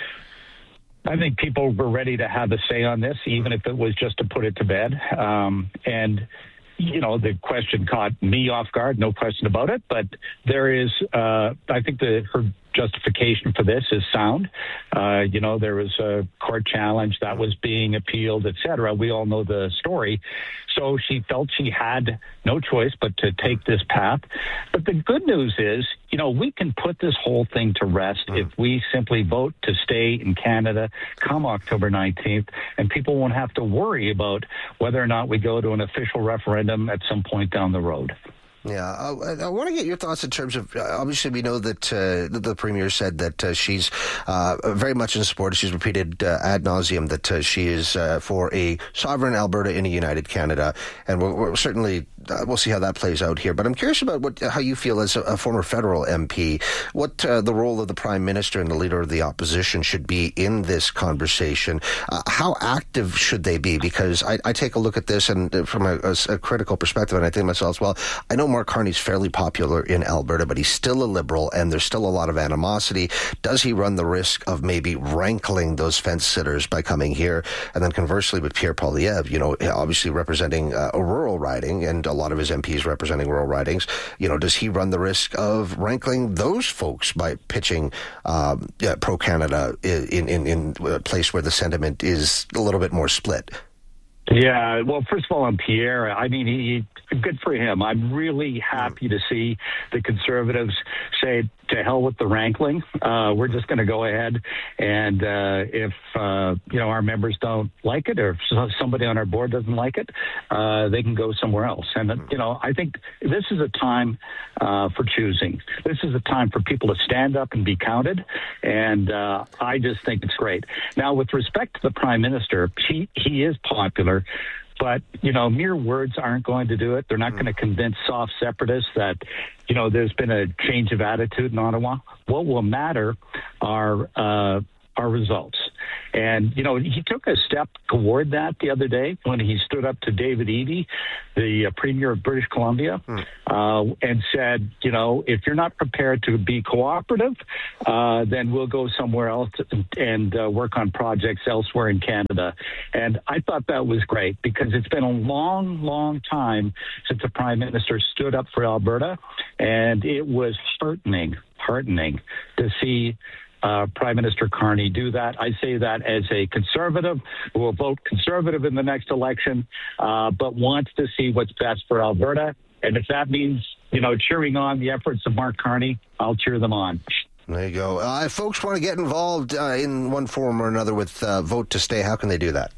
Speaker 7: I think people were ready to have a say on this, even if it was just to put it to bed. Um, and you know, the question caught me off guard, no question about it. But there is, uh, I think that her justification for this is sound. Uh, you know, there was a court challenge that was being appealed, et cetera. We all know the story. So she felt she had no choice but to take this path. But the good news is, you know, we can put this whole thing to rest mm. if we simply vote to stay in Canada come October nineteenth, and people won't have to worry about whether or not we go to an official referendum at some point down the road.
Speaker 1: Yeah, I, I want to get your thoughts in terms of, uh, obviously we know that uh, the, the Premier said that uh, she's uh, very much in support. She's repeated uh, ad nauseum that uh, she is uh, for a sovereign Alberta in a united Canada, and we're, we're certainly, uh, we'll see how that plays out here. But I'm curious about what how you feel as a, a former federal M P, what uh, the role of the Prime Minister and the Leader of the Opposition should be in this conversation. Uh, how active should they be? Because I, I take a look at this and uh, from a, a, a critical perspective, and I think to myself, well, I know Mark Carney's fairly popular in Alberta, but he's still a Liberal, and there's still a lot of animosity. Does he run the risk of maybe rankling those fence sitters by coming here? And then conversely, with Pierre Poilievre, you know, obviously representing uh, a rural riding, and a lot of his M Ps representing rural ridings, you know, does he run the risk of rankling those folks by pitching um, yeah, pro-Canada in, in, in a place where the sentiment is a little bit more split?
Speaker 7: Yeah, well, first of all, on Pierre, I mean, he, good for him. I'm really happy to see the Conservatives say, to hell with the rankling. Uh, we're just going to go ahead, and uh, if, uh, you know, our members don't like it, or if somebody on our board doesn't like it, uh, they can go somewhere else. And, you know, I think this is a time uh, for choosing. This is a time for people to stand up and be counted, and uh, I just think it's great. Now, with respect to the Prime Minister, he, he is popular. But, you know, mere words aren't going to do it. They're not going to convince soft separatists that, you know, there's been a change of attitude in Ottawa. What will matter are uh, our results. And, you know, he took a step toward that the other day when he stood up to David Eby, the uh, Premier of British Columbia, mm. uh, and said, you know, if you're not prepared to be cooperative, uh, then we'll go somewhere else and, and uh, work on projects elsewhere in Canada. And I thought that was great, because it's been a long, long time since the Prime Minister stood up for Alberta, and it was heartening, heartening to see Uh, Prime Minister Carney do that. I say that as a Conservative who will vote Conservative in the next election, uh, but wants to see what's best for Alberta. And if that means, you know, cheering on the efforts of Mark Carney, I'll cheer them on.
Speaker 1: There you go. Uh, if folks want to get involved uh, in one form or another with uh, Vote to Stay, how can they do that?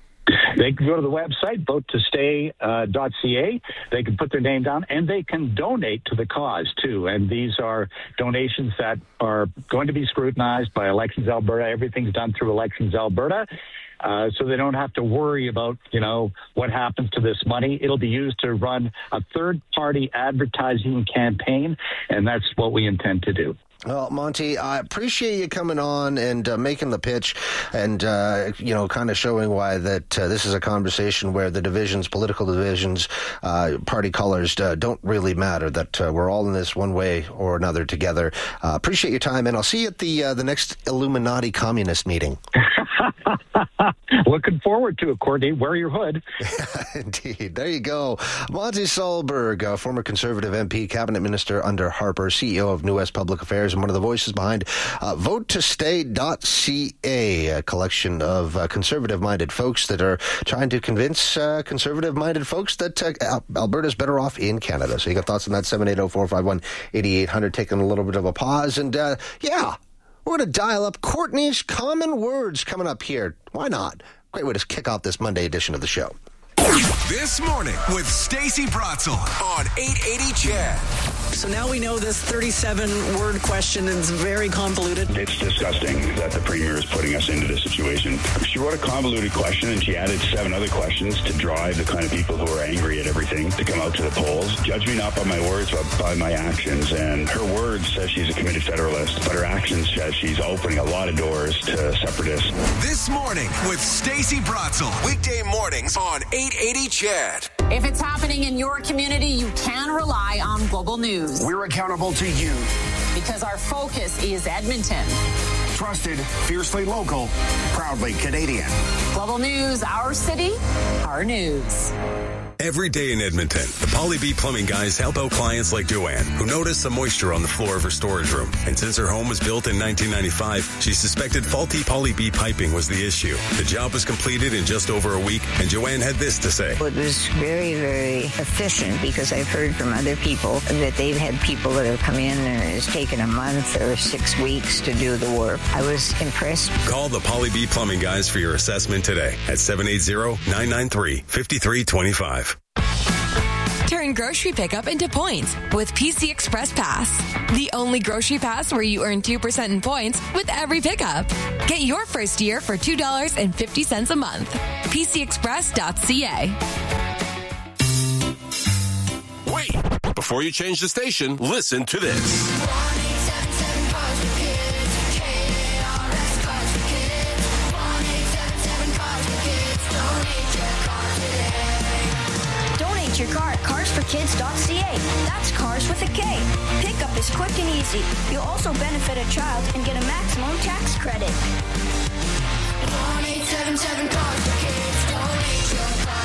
Speaker 7: They can go to the website, vote to stay dot c a. They can put their name down, and they can donate to the cause, too. And these are donations that are going to be scrutinized by Elections Alberta. Everything's done through Elections Alberta. Uh, so they don't have to worry about, you know, what happens to this money. It'll be used to run a third-party advertising campaign, and that's what we intend to do.
Speaker 1: Well, Monty, I appreciate you coming on and uh, making the pitch and, uh, you know, kind of showing why that uh, this is a conversation where the divisions, political divisions, uh, party colors uh, don't really matter, that uh, we're all in this one way or another together. Uh, appreciate your time, and I'll see you at the, uh, the next Illuminati communist meeting.
Speaker 7: Looking forward to it, Courtney. Wear your hood.
Speaker 1: Indeed. There you go. Monty Solberg, uh, former Conservative M P, cabinet minister under Harper, C E O of New West Public Affairs, and one of the voices behind uh, vote to stay dot c a, a collection of uh, conservative-minded folks that are trying to convince uh, conservative-minded folks that uh, Al- Alberta's better off in Canada. So you got thoughts on that? seven eight zero, four five one, eight eight zero zero, taking a little bit of a pause. And, uh, yeah, we're going to dial up Courtney's common words coming up here. Why not? Great way to kick off this Monday edition of the show.
Speaker 12: This morning with Stacey Brotzel on eight eighty C H E D.
Speaker 15: So now we know this thirty-seven word question is very convoluted.
Speaker 8: It's disgusting that the Premier is putting us into this situation. She wrote a convoluted question and she added seven other questions to drive the kind of people who are angry at everything to come out to the polls. Judge me not by my words, but by my actions. And her words says she's a committed Federalist, but her actions says she's opening a lot of doors to separatists.
Speaker 12: This morning with Stacey Brotzel. Weekday mornings on eight eighty C H E D.
Speaker 9: If it's happening in your community, you can rely on Global News.
Speaker 11: We're accountable to you.
Speaker 9: Because our focus is Edmonton.
Speaker 11: Trusted, fiercely local, proudly Canadian.
Speaker 9: Global News, our city, our news.
Speaker 12: Every day in Edmonton, the Polly B Plumbing guys help out clients like Joanne, who noticed some moisture on the floor of her storage room. And since her home was built in nineteen ninety-five, she suspected faulty Polly B piping was the issue. The job was completed in just over a week, and Joanne had this to say.
Speaker 13: It was very, very efficient, because I've heard from other people that they've had people that have come in and it's taken a month or six weeks to do the work. I was impressed.
Speaker 12: Call the Polly B Plumbing guys for your assessment today at seven eight zero, nine nine three, five three two five.
Speaker 25: Turn grocery pickup into points with P C Express Pass. The only grocery pass where you earn two percent in points with every pickup. Get your first year for two dollars and fifty cents a month. P C express dot c a.
Speaker 26: Wait! Before you change the station, listen to this.
Speaker 27: Your car at Cars for
Speaker 16: kids dot c a. That's cars with a K. Pickup is quick and easy. You'll also benefit a child and get a maximum tax credit. one eight seven seven cars for kids. Donate your car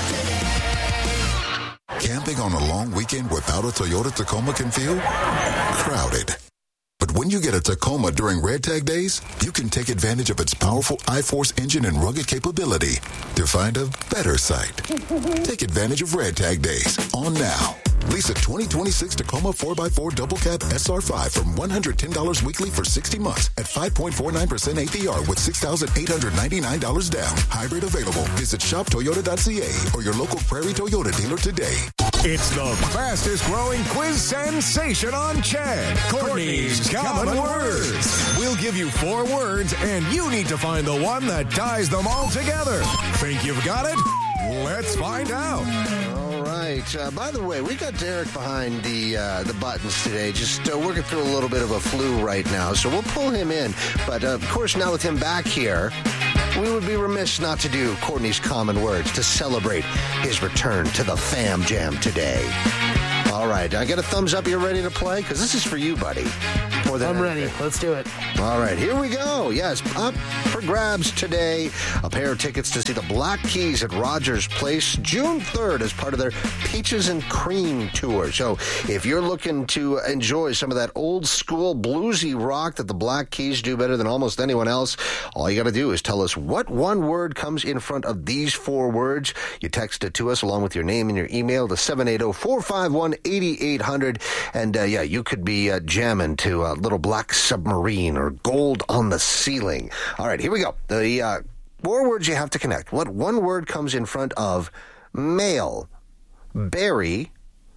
Speaker 16: today.
Speaker 6: Camping on a long weekend without a Toyota Tacoma can feel crowded. But when you get a Tacoma during Red Tag Days, you can take advantage of its powerful I-Force engine and rugged capability to find a better site. Take advantage of Red Tag Days on now. Lease a twenty twenty-six Tacoma four by four Double Cab S R five from one hundred ten dollars weekly for sixty months at five point four nine percent A P R with six thousand eight hundred ninety-nine dollars down. Hybrid available. Visit shop toyota dot c a or your local Prairie Toyota dealer today.
Speaker 10: It's the fastest growing quiz sensation on Chad. Courtney's Common Words. We'll give you four words, and you need to find the one that ties them all together. Think you've got it? Let's find out.
Speaker 1: All right. Uh, by the way, we got Derek behind the uh, the buttons today, just uh, working through a little bit of a flu right now, so we'll pull him in. But, uh, of course, now with him back here, we would be remiss not to do Courtney's Common Words to celebrate his return to the Fam Jam today. All right. I got a thumbs up. You're ready to play? Because this is for you, buddy. More than
Speaker 17: I'm ready.
Speaker 1: anything.
Speaker 17: Let's do it.
Speaker 1: All right. Here we go. Yes. Up for grabs today. A pair of tickets to see the Black Keys at Rogers Place June third as part of their Peaches and Cream tour. So if you're looking to enjoy some of that old school bluesy rock that the Black Keys do better than almost anyone else, all you got to do is tell us what one word comes in front of these four words. You text it to us along with your name and your email to seven eight zero, four five one, eight eight zero zero. And uh, yeah, you could be uh, jamming to uh, Little Black Submarine or Gold on the Ceiling. All right, here we go. The uh, four words you have to connect. What one word comes in front of male, berry,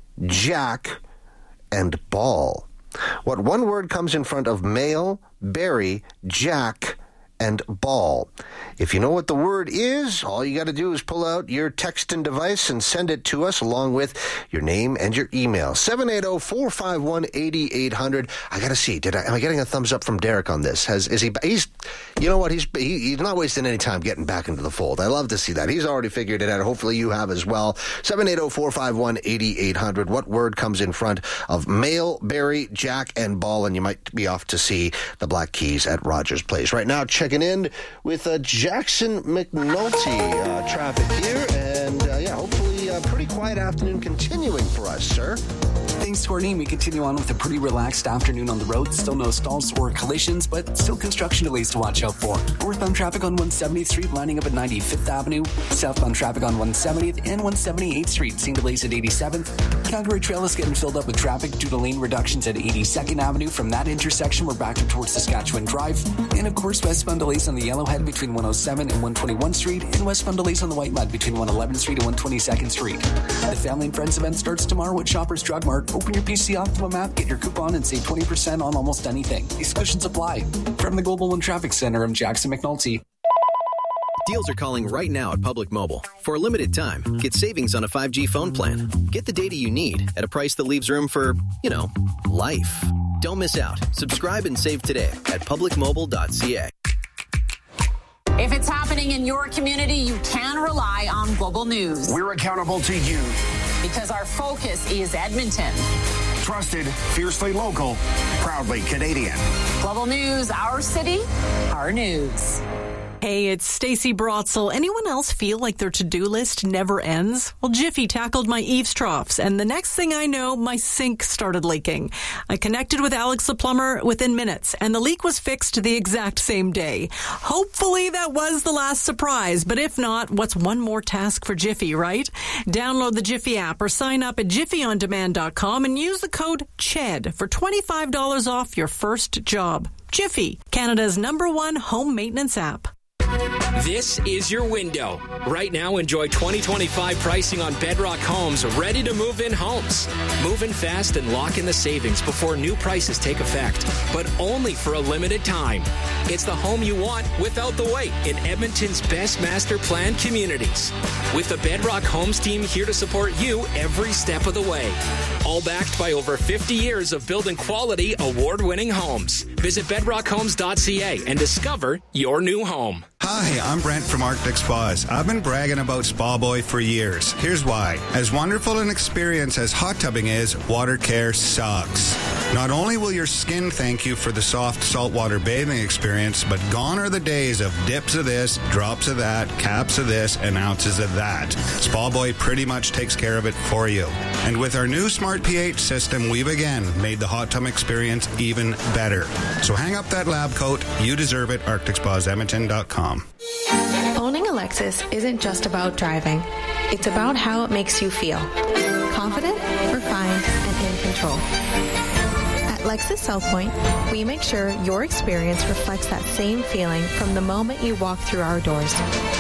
Speaker 1: jack, and ball? What one word comes in front of male, berry, jack, and ball? If you know what the word is, all you got to do is pull out your texting device and send it to us along with your name and your email. seven eight zero, four five one, eight eight zero zero. I got to see. Did I, am I getting a thumbs up from Derek on this? Has is he? He's. You know what? He's he, he's not wasting any time getting back into the fold. I love to see that. He's already figured it out. Hopefully you have as well. seven eight zero, four five one, eight eight zero zero. What word comes in front of male, berry, jack, and ball? And you might be off to see the Black Keys at Rogers Place. Right now, checking in with uh, Jackson McNulty. Uh, traffic here, and uh, yeah, hopefully a pretty quiet afternoon continuing for us, sir.
Speaker 14: Thanks, Courtney. We continue on with a pretty relaxed afternoon on the road. Still no stalls or collisions, but still construction delays to watch out for. Northbound traffic on one seventieth Street lining up at ninety-fifth Avenue. Southbound traffic on one seventieth and one seventy-eighth Street. Seeing delays at eighty-seventh. Calgary Trail is getting filled up with traffic due to lane reductions at eighty-second Avenue. From that intersection, we're back up towards Saskatchewan Drive. And of course, westbound delays on the Yellowhead between one oh seven and one twenty-one Street. And westbound delays on the White Mud between one eleventh Street and one twenty-second Street. The Family and Friends event starts tomorrow at Shoppers Drug Mart. Open your P C Optimum app, get your coupon, and save twenty percent on almost anything. Exclusions apply. From the Global One Traffic Center, I'm Jackson McNulty.
Speaker 18: Deals are calling right now at Public Mobile. For a limited time, get savings on a five G phone plan. Get the data you need at a price that leaves room for, you know, life. Don't miss out. Subscribe and save today at public mobile dot c a.
Speaker 9: If it's happening in your community, you can rely on Global News.
Speaker 11: We're accountable to you.
Speaker 9: Because our focus is Edmonton.
Speaker 11: Trusted, fiercely local, proudly Canadian.
Speaker 9: Global News, our city, our news.
Speaker 15: Hey, it's Stacey Brotzel. Anyone else feel like their to-do list never ends? Well, Jiffy tackled my eaves troughs, and the next thing I know, my sink started leaking. I connected with Alex the plumber within minutes, and the leak was fixed the exact same day. Hopefully that was the last surprise, but if not, what's one more task for Jiffy, right? Download the Jiffy app or sign up at jiffy on demand dot com and use the code C H E D for twenty-five dollars off your first job. Jiffy, Canada's number one home maintenance app.
Speaker 22: This is your window. Right now, enjoy twenty twenty-five pricing on Bedrock Homes, ready to move in homes. Move in fast and lock in the savings before new prices take effect, but only for a limited time. It's the home you want without the wait in Edmonton's best master planned communities. With the Bedrock Homes team here to support you every step of the way. All backed by over fifty years of building quality, award-winning homes. Visit bedrock homes dot c a and discover your new home.
Speaker 2: Hi, I'm Brent from Arctic Spas. I've been bragging about Spa Boy for years. Here's why. As wonderful an experience as hot tubbing is, water care sucks. Not only will your skin thank you for the soft saltwater bathing experience, but gone are the days of dips of this, drops of that, caps of this, and ounces of that. Spa Boy pretty much takes care of it for you. And with our new Smart pH system, we've again made the hot tub experience even better. So hang up that lab coat. You deserve it. Arctic Spas Edmonton dot com.
Speaker 3: Owning a Lexus isn't just about driving. It's about how it makes you feel. Confident, refined, and in control. At Lexus South Point, we make sure your experience reflects that same feeling from the moment you walk through our doors.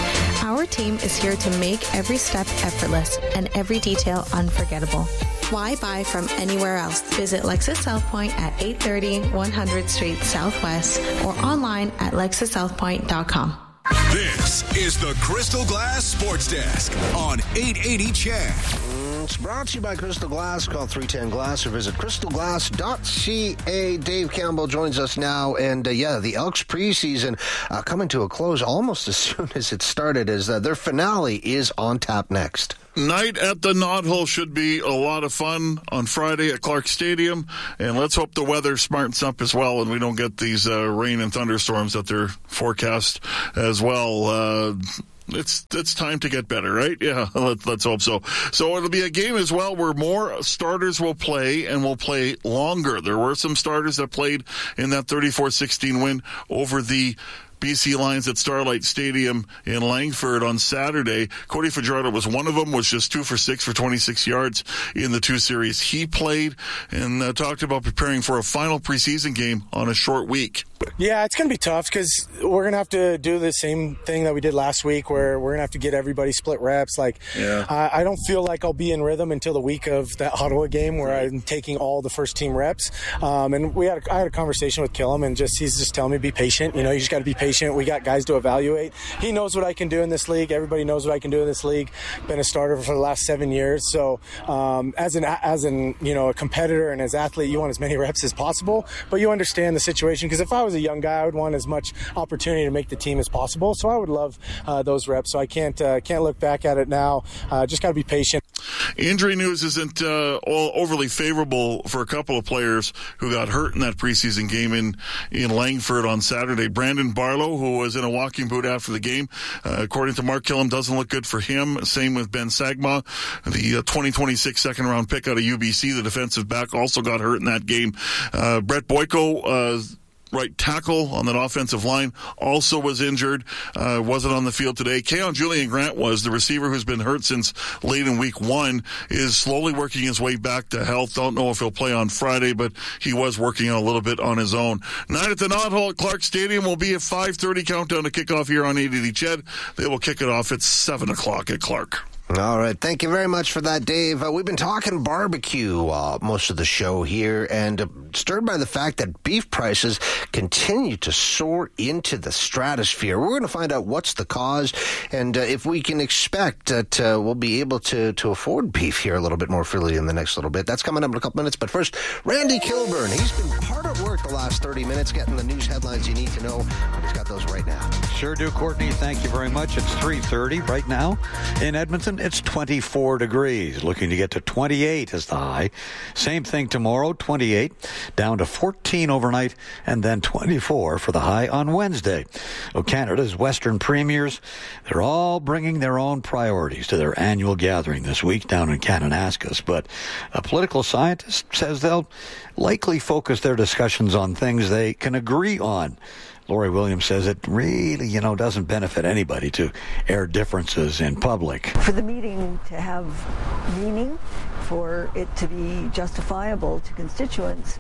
Speaker 3: Our team is here to make every step effortless and every detail unforgettable. Why buy from anywhere else? Visit Lexus South Point at eight thirty one hundredth Street Southwest or online at lexus south point dot com.
Speaker 12: This is the Crystal Glass Sports Desk on eight eighty C H E D.
Speaker 1: It's brought to you by Crystal Glass. Call three ten glass or visit crystal glass dot c a. Dave Campbell joins us now. And, uh, yeah, the Elks preseason uh, coming to a close almost as soon as it started, as uh, their finale is on tap next.
Speaker 17: Night at the Knothole should be a lot of fun on Friday at Clark Stadium, and let's hope the weather smartens up as well and we don't get these uh, rain and thunderstorms that they're forecast as well. Uh, It's it's time to get better, right? Yeah, let, let's hope so. So it'll be a game as well where more starters will play and will play longer. There were some starters that played in that thirty-four sixteen win over the B C Lions at Starlight Stadium in Langford on Saturday. Cody Fajardo was one of them, was just two for six for twenty-six yards in the two series he played, and uh, talked about preparing for a final preseason game on a short week.
Speaker 19: Yeah, it's going to be tough because we're going to have to do the same thing that we did last week where we're going to have to get everybody split reps. Like,
Speaker 17: yeah.
Speaker 19: I, I don't feel like I'll be in rhythm until the week of that Ottawa game where right. I'm taking all the first team reps. Um, and we had a, I had a conversation with Killam, and just he's just telling me be patient. You know, you just got to be patient. We got guys to evaluate. He knows what I can do in this league. Everybody knows what I can do in this league. Been a starter for the last seven years. So um, as an as an you know a competitor and as an athlete, you want as many reps as possible, but you understand the situation. Because if I was a young guy, I would want as much opportunity to make the team as possible. So I would love uh, those reps. So I can't uh, can't look back at it now. Uh, just got to be patient.
Speaker 17: Injury news isn't uh, all overly favorable for a couple of players who got hurt in that preseason game in, in Langford on Saturday. Brandon Barlow, who was in a walking boot after the game, uh, according to Mark Killam, doesn't look good for him. Same with Ben Sagma, the uh, twenty twenty-six second round pick out of U B C, the defensive back, also got hurt in that game. Uh, Brett Boyko, uh, right tackle on that offensive line, also was injured, uh, wasn't on the field today. Keon Julian Grant was the receiver who's been hurt since late in week one, is slowly working his way back to health. Don't know if he'll play on Friday, but he was working a little bit on his own. Night at the Knothole at Clark Stadium will be a five thirty countdown to kick off here on eight eighty C H E D. They will kick it off at seven o'clock at Clark.
Speaker 1: All right. Thank you very much for that, Dave. Uh, we've been talking barbecue uh, most of the show here, and uh, stirred by the fact that beef prices continue to soar into the stratosphere. We're going to find out what's the cause and uh, if we can expect that uh, we'll be able to, to afford beef here a little bit more freely in the next little bit. That's coming up in a couple minutes. But first, Randy Kilburn. He's been hard at work the last thirty minutes getting the news headlines you need to know. He's got those right now.
Speaker 23: Sure do, Courtney. Thank you very much. It's three thirty right now in Edmonton. It's twenty-four degrees. Looking to get to twenty-eight as the high. Same thing tomorrow, twenty-eight. Down to fourteen overnight, and then twenty-four for the high on Wednesday. Oh, Canada's Western premiers, they're all bringing their own priorities to their annual gathering this week down in Kananaskis. But a political scientist says they'll likely focus their discussions on things they can agree on. Lori Williams says it really, you know, doesn't benefit anybody to air differences in public.
Speaker 20: For the meeting to have meaning, for it to be justifiable to constituents,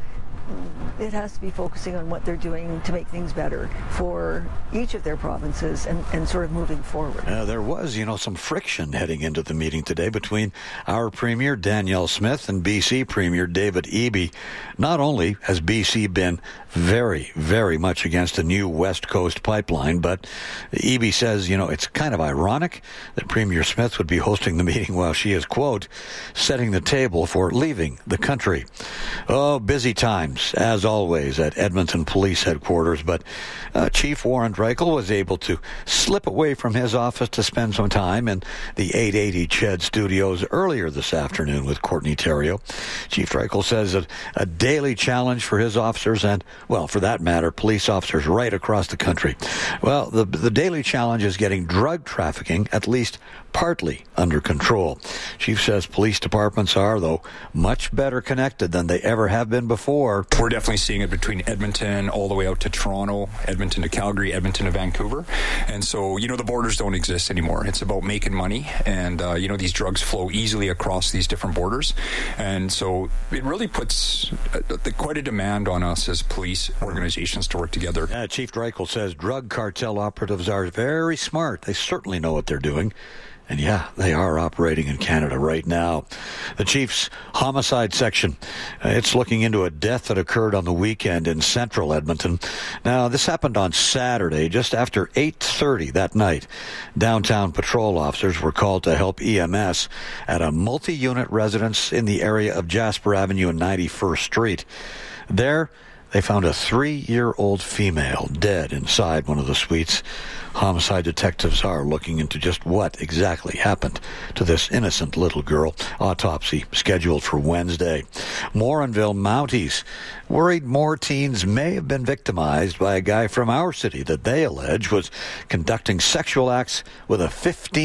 Speaker 20: it has to be focusing on what they're doing to make things better for each of their provinces and, and sort of moving forward.
Speaker 23: Uh, there was, you know, some friction heading into the meeting today between our Premier, Danielle Smith, and B C Premier David Eby. Not only has B C been very, very much against a new West Coast pipeline, but Eby says, you know, it's kind of ironic that Premier Smith would be hosting the meeting while she is, quote, setting the table for leaving the country. Oh, busy times times, as always, at Edmonton Police Headquarters, but uh, Chief Warren Dreichel was able to slip away from his office to spend some time in the eight eighty C H E D studios earlier this afternoon with Courtney Theriault. Chief Dreichel says that a daily challenge for his officers and, well, for that matter, police officers right across the country. Well, the, the daily challenge is getting drug trafficking at least partly under control. Chief says police departments are, though, much better connected than they ever have been before.
Speaker 4: We're definitely seeing it between Edmonton all the way out to Toronto, Edmonton to Calgary, Edmonton to Vancouver. And so, you know, the borders don't exist anymore. It's about making money. And, uh, you know, these drugs flow easily across these different borders. And so it really puts uh, the, quite a demand on us as police organizations to work together.
Speaker 23: Yeah, Chief Dreichel says drug cartel operatives are very smart. They certainly know what they're doing. And yeah, they are operating in Canada right now. The Chief's homicide section, uh, it's looking into a death that occurred on the weekend in central Edmonton. Now, this happened on Saturday, just after eight thirty that night. Downtown patrol officers were called to help E M S at a multi-unit residence in the area of Jasper Avenue and ninety-first Street. There, they found a three-year-old female dead inside one of the suites. Homicide detectives are looking into just what exactly happened to this innocent little girl. Autopsy scheduled for Wednesday. Morinville Mounties worried more teens may have been victimized by a guy from our city that they allege was conducting sexual acts with a fifteen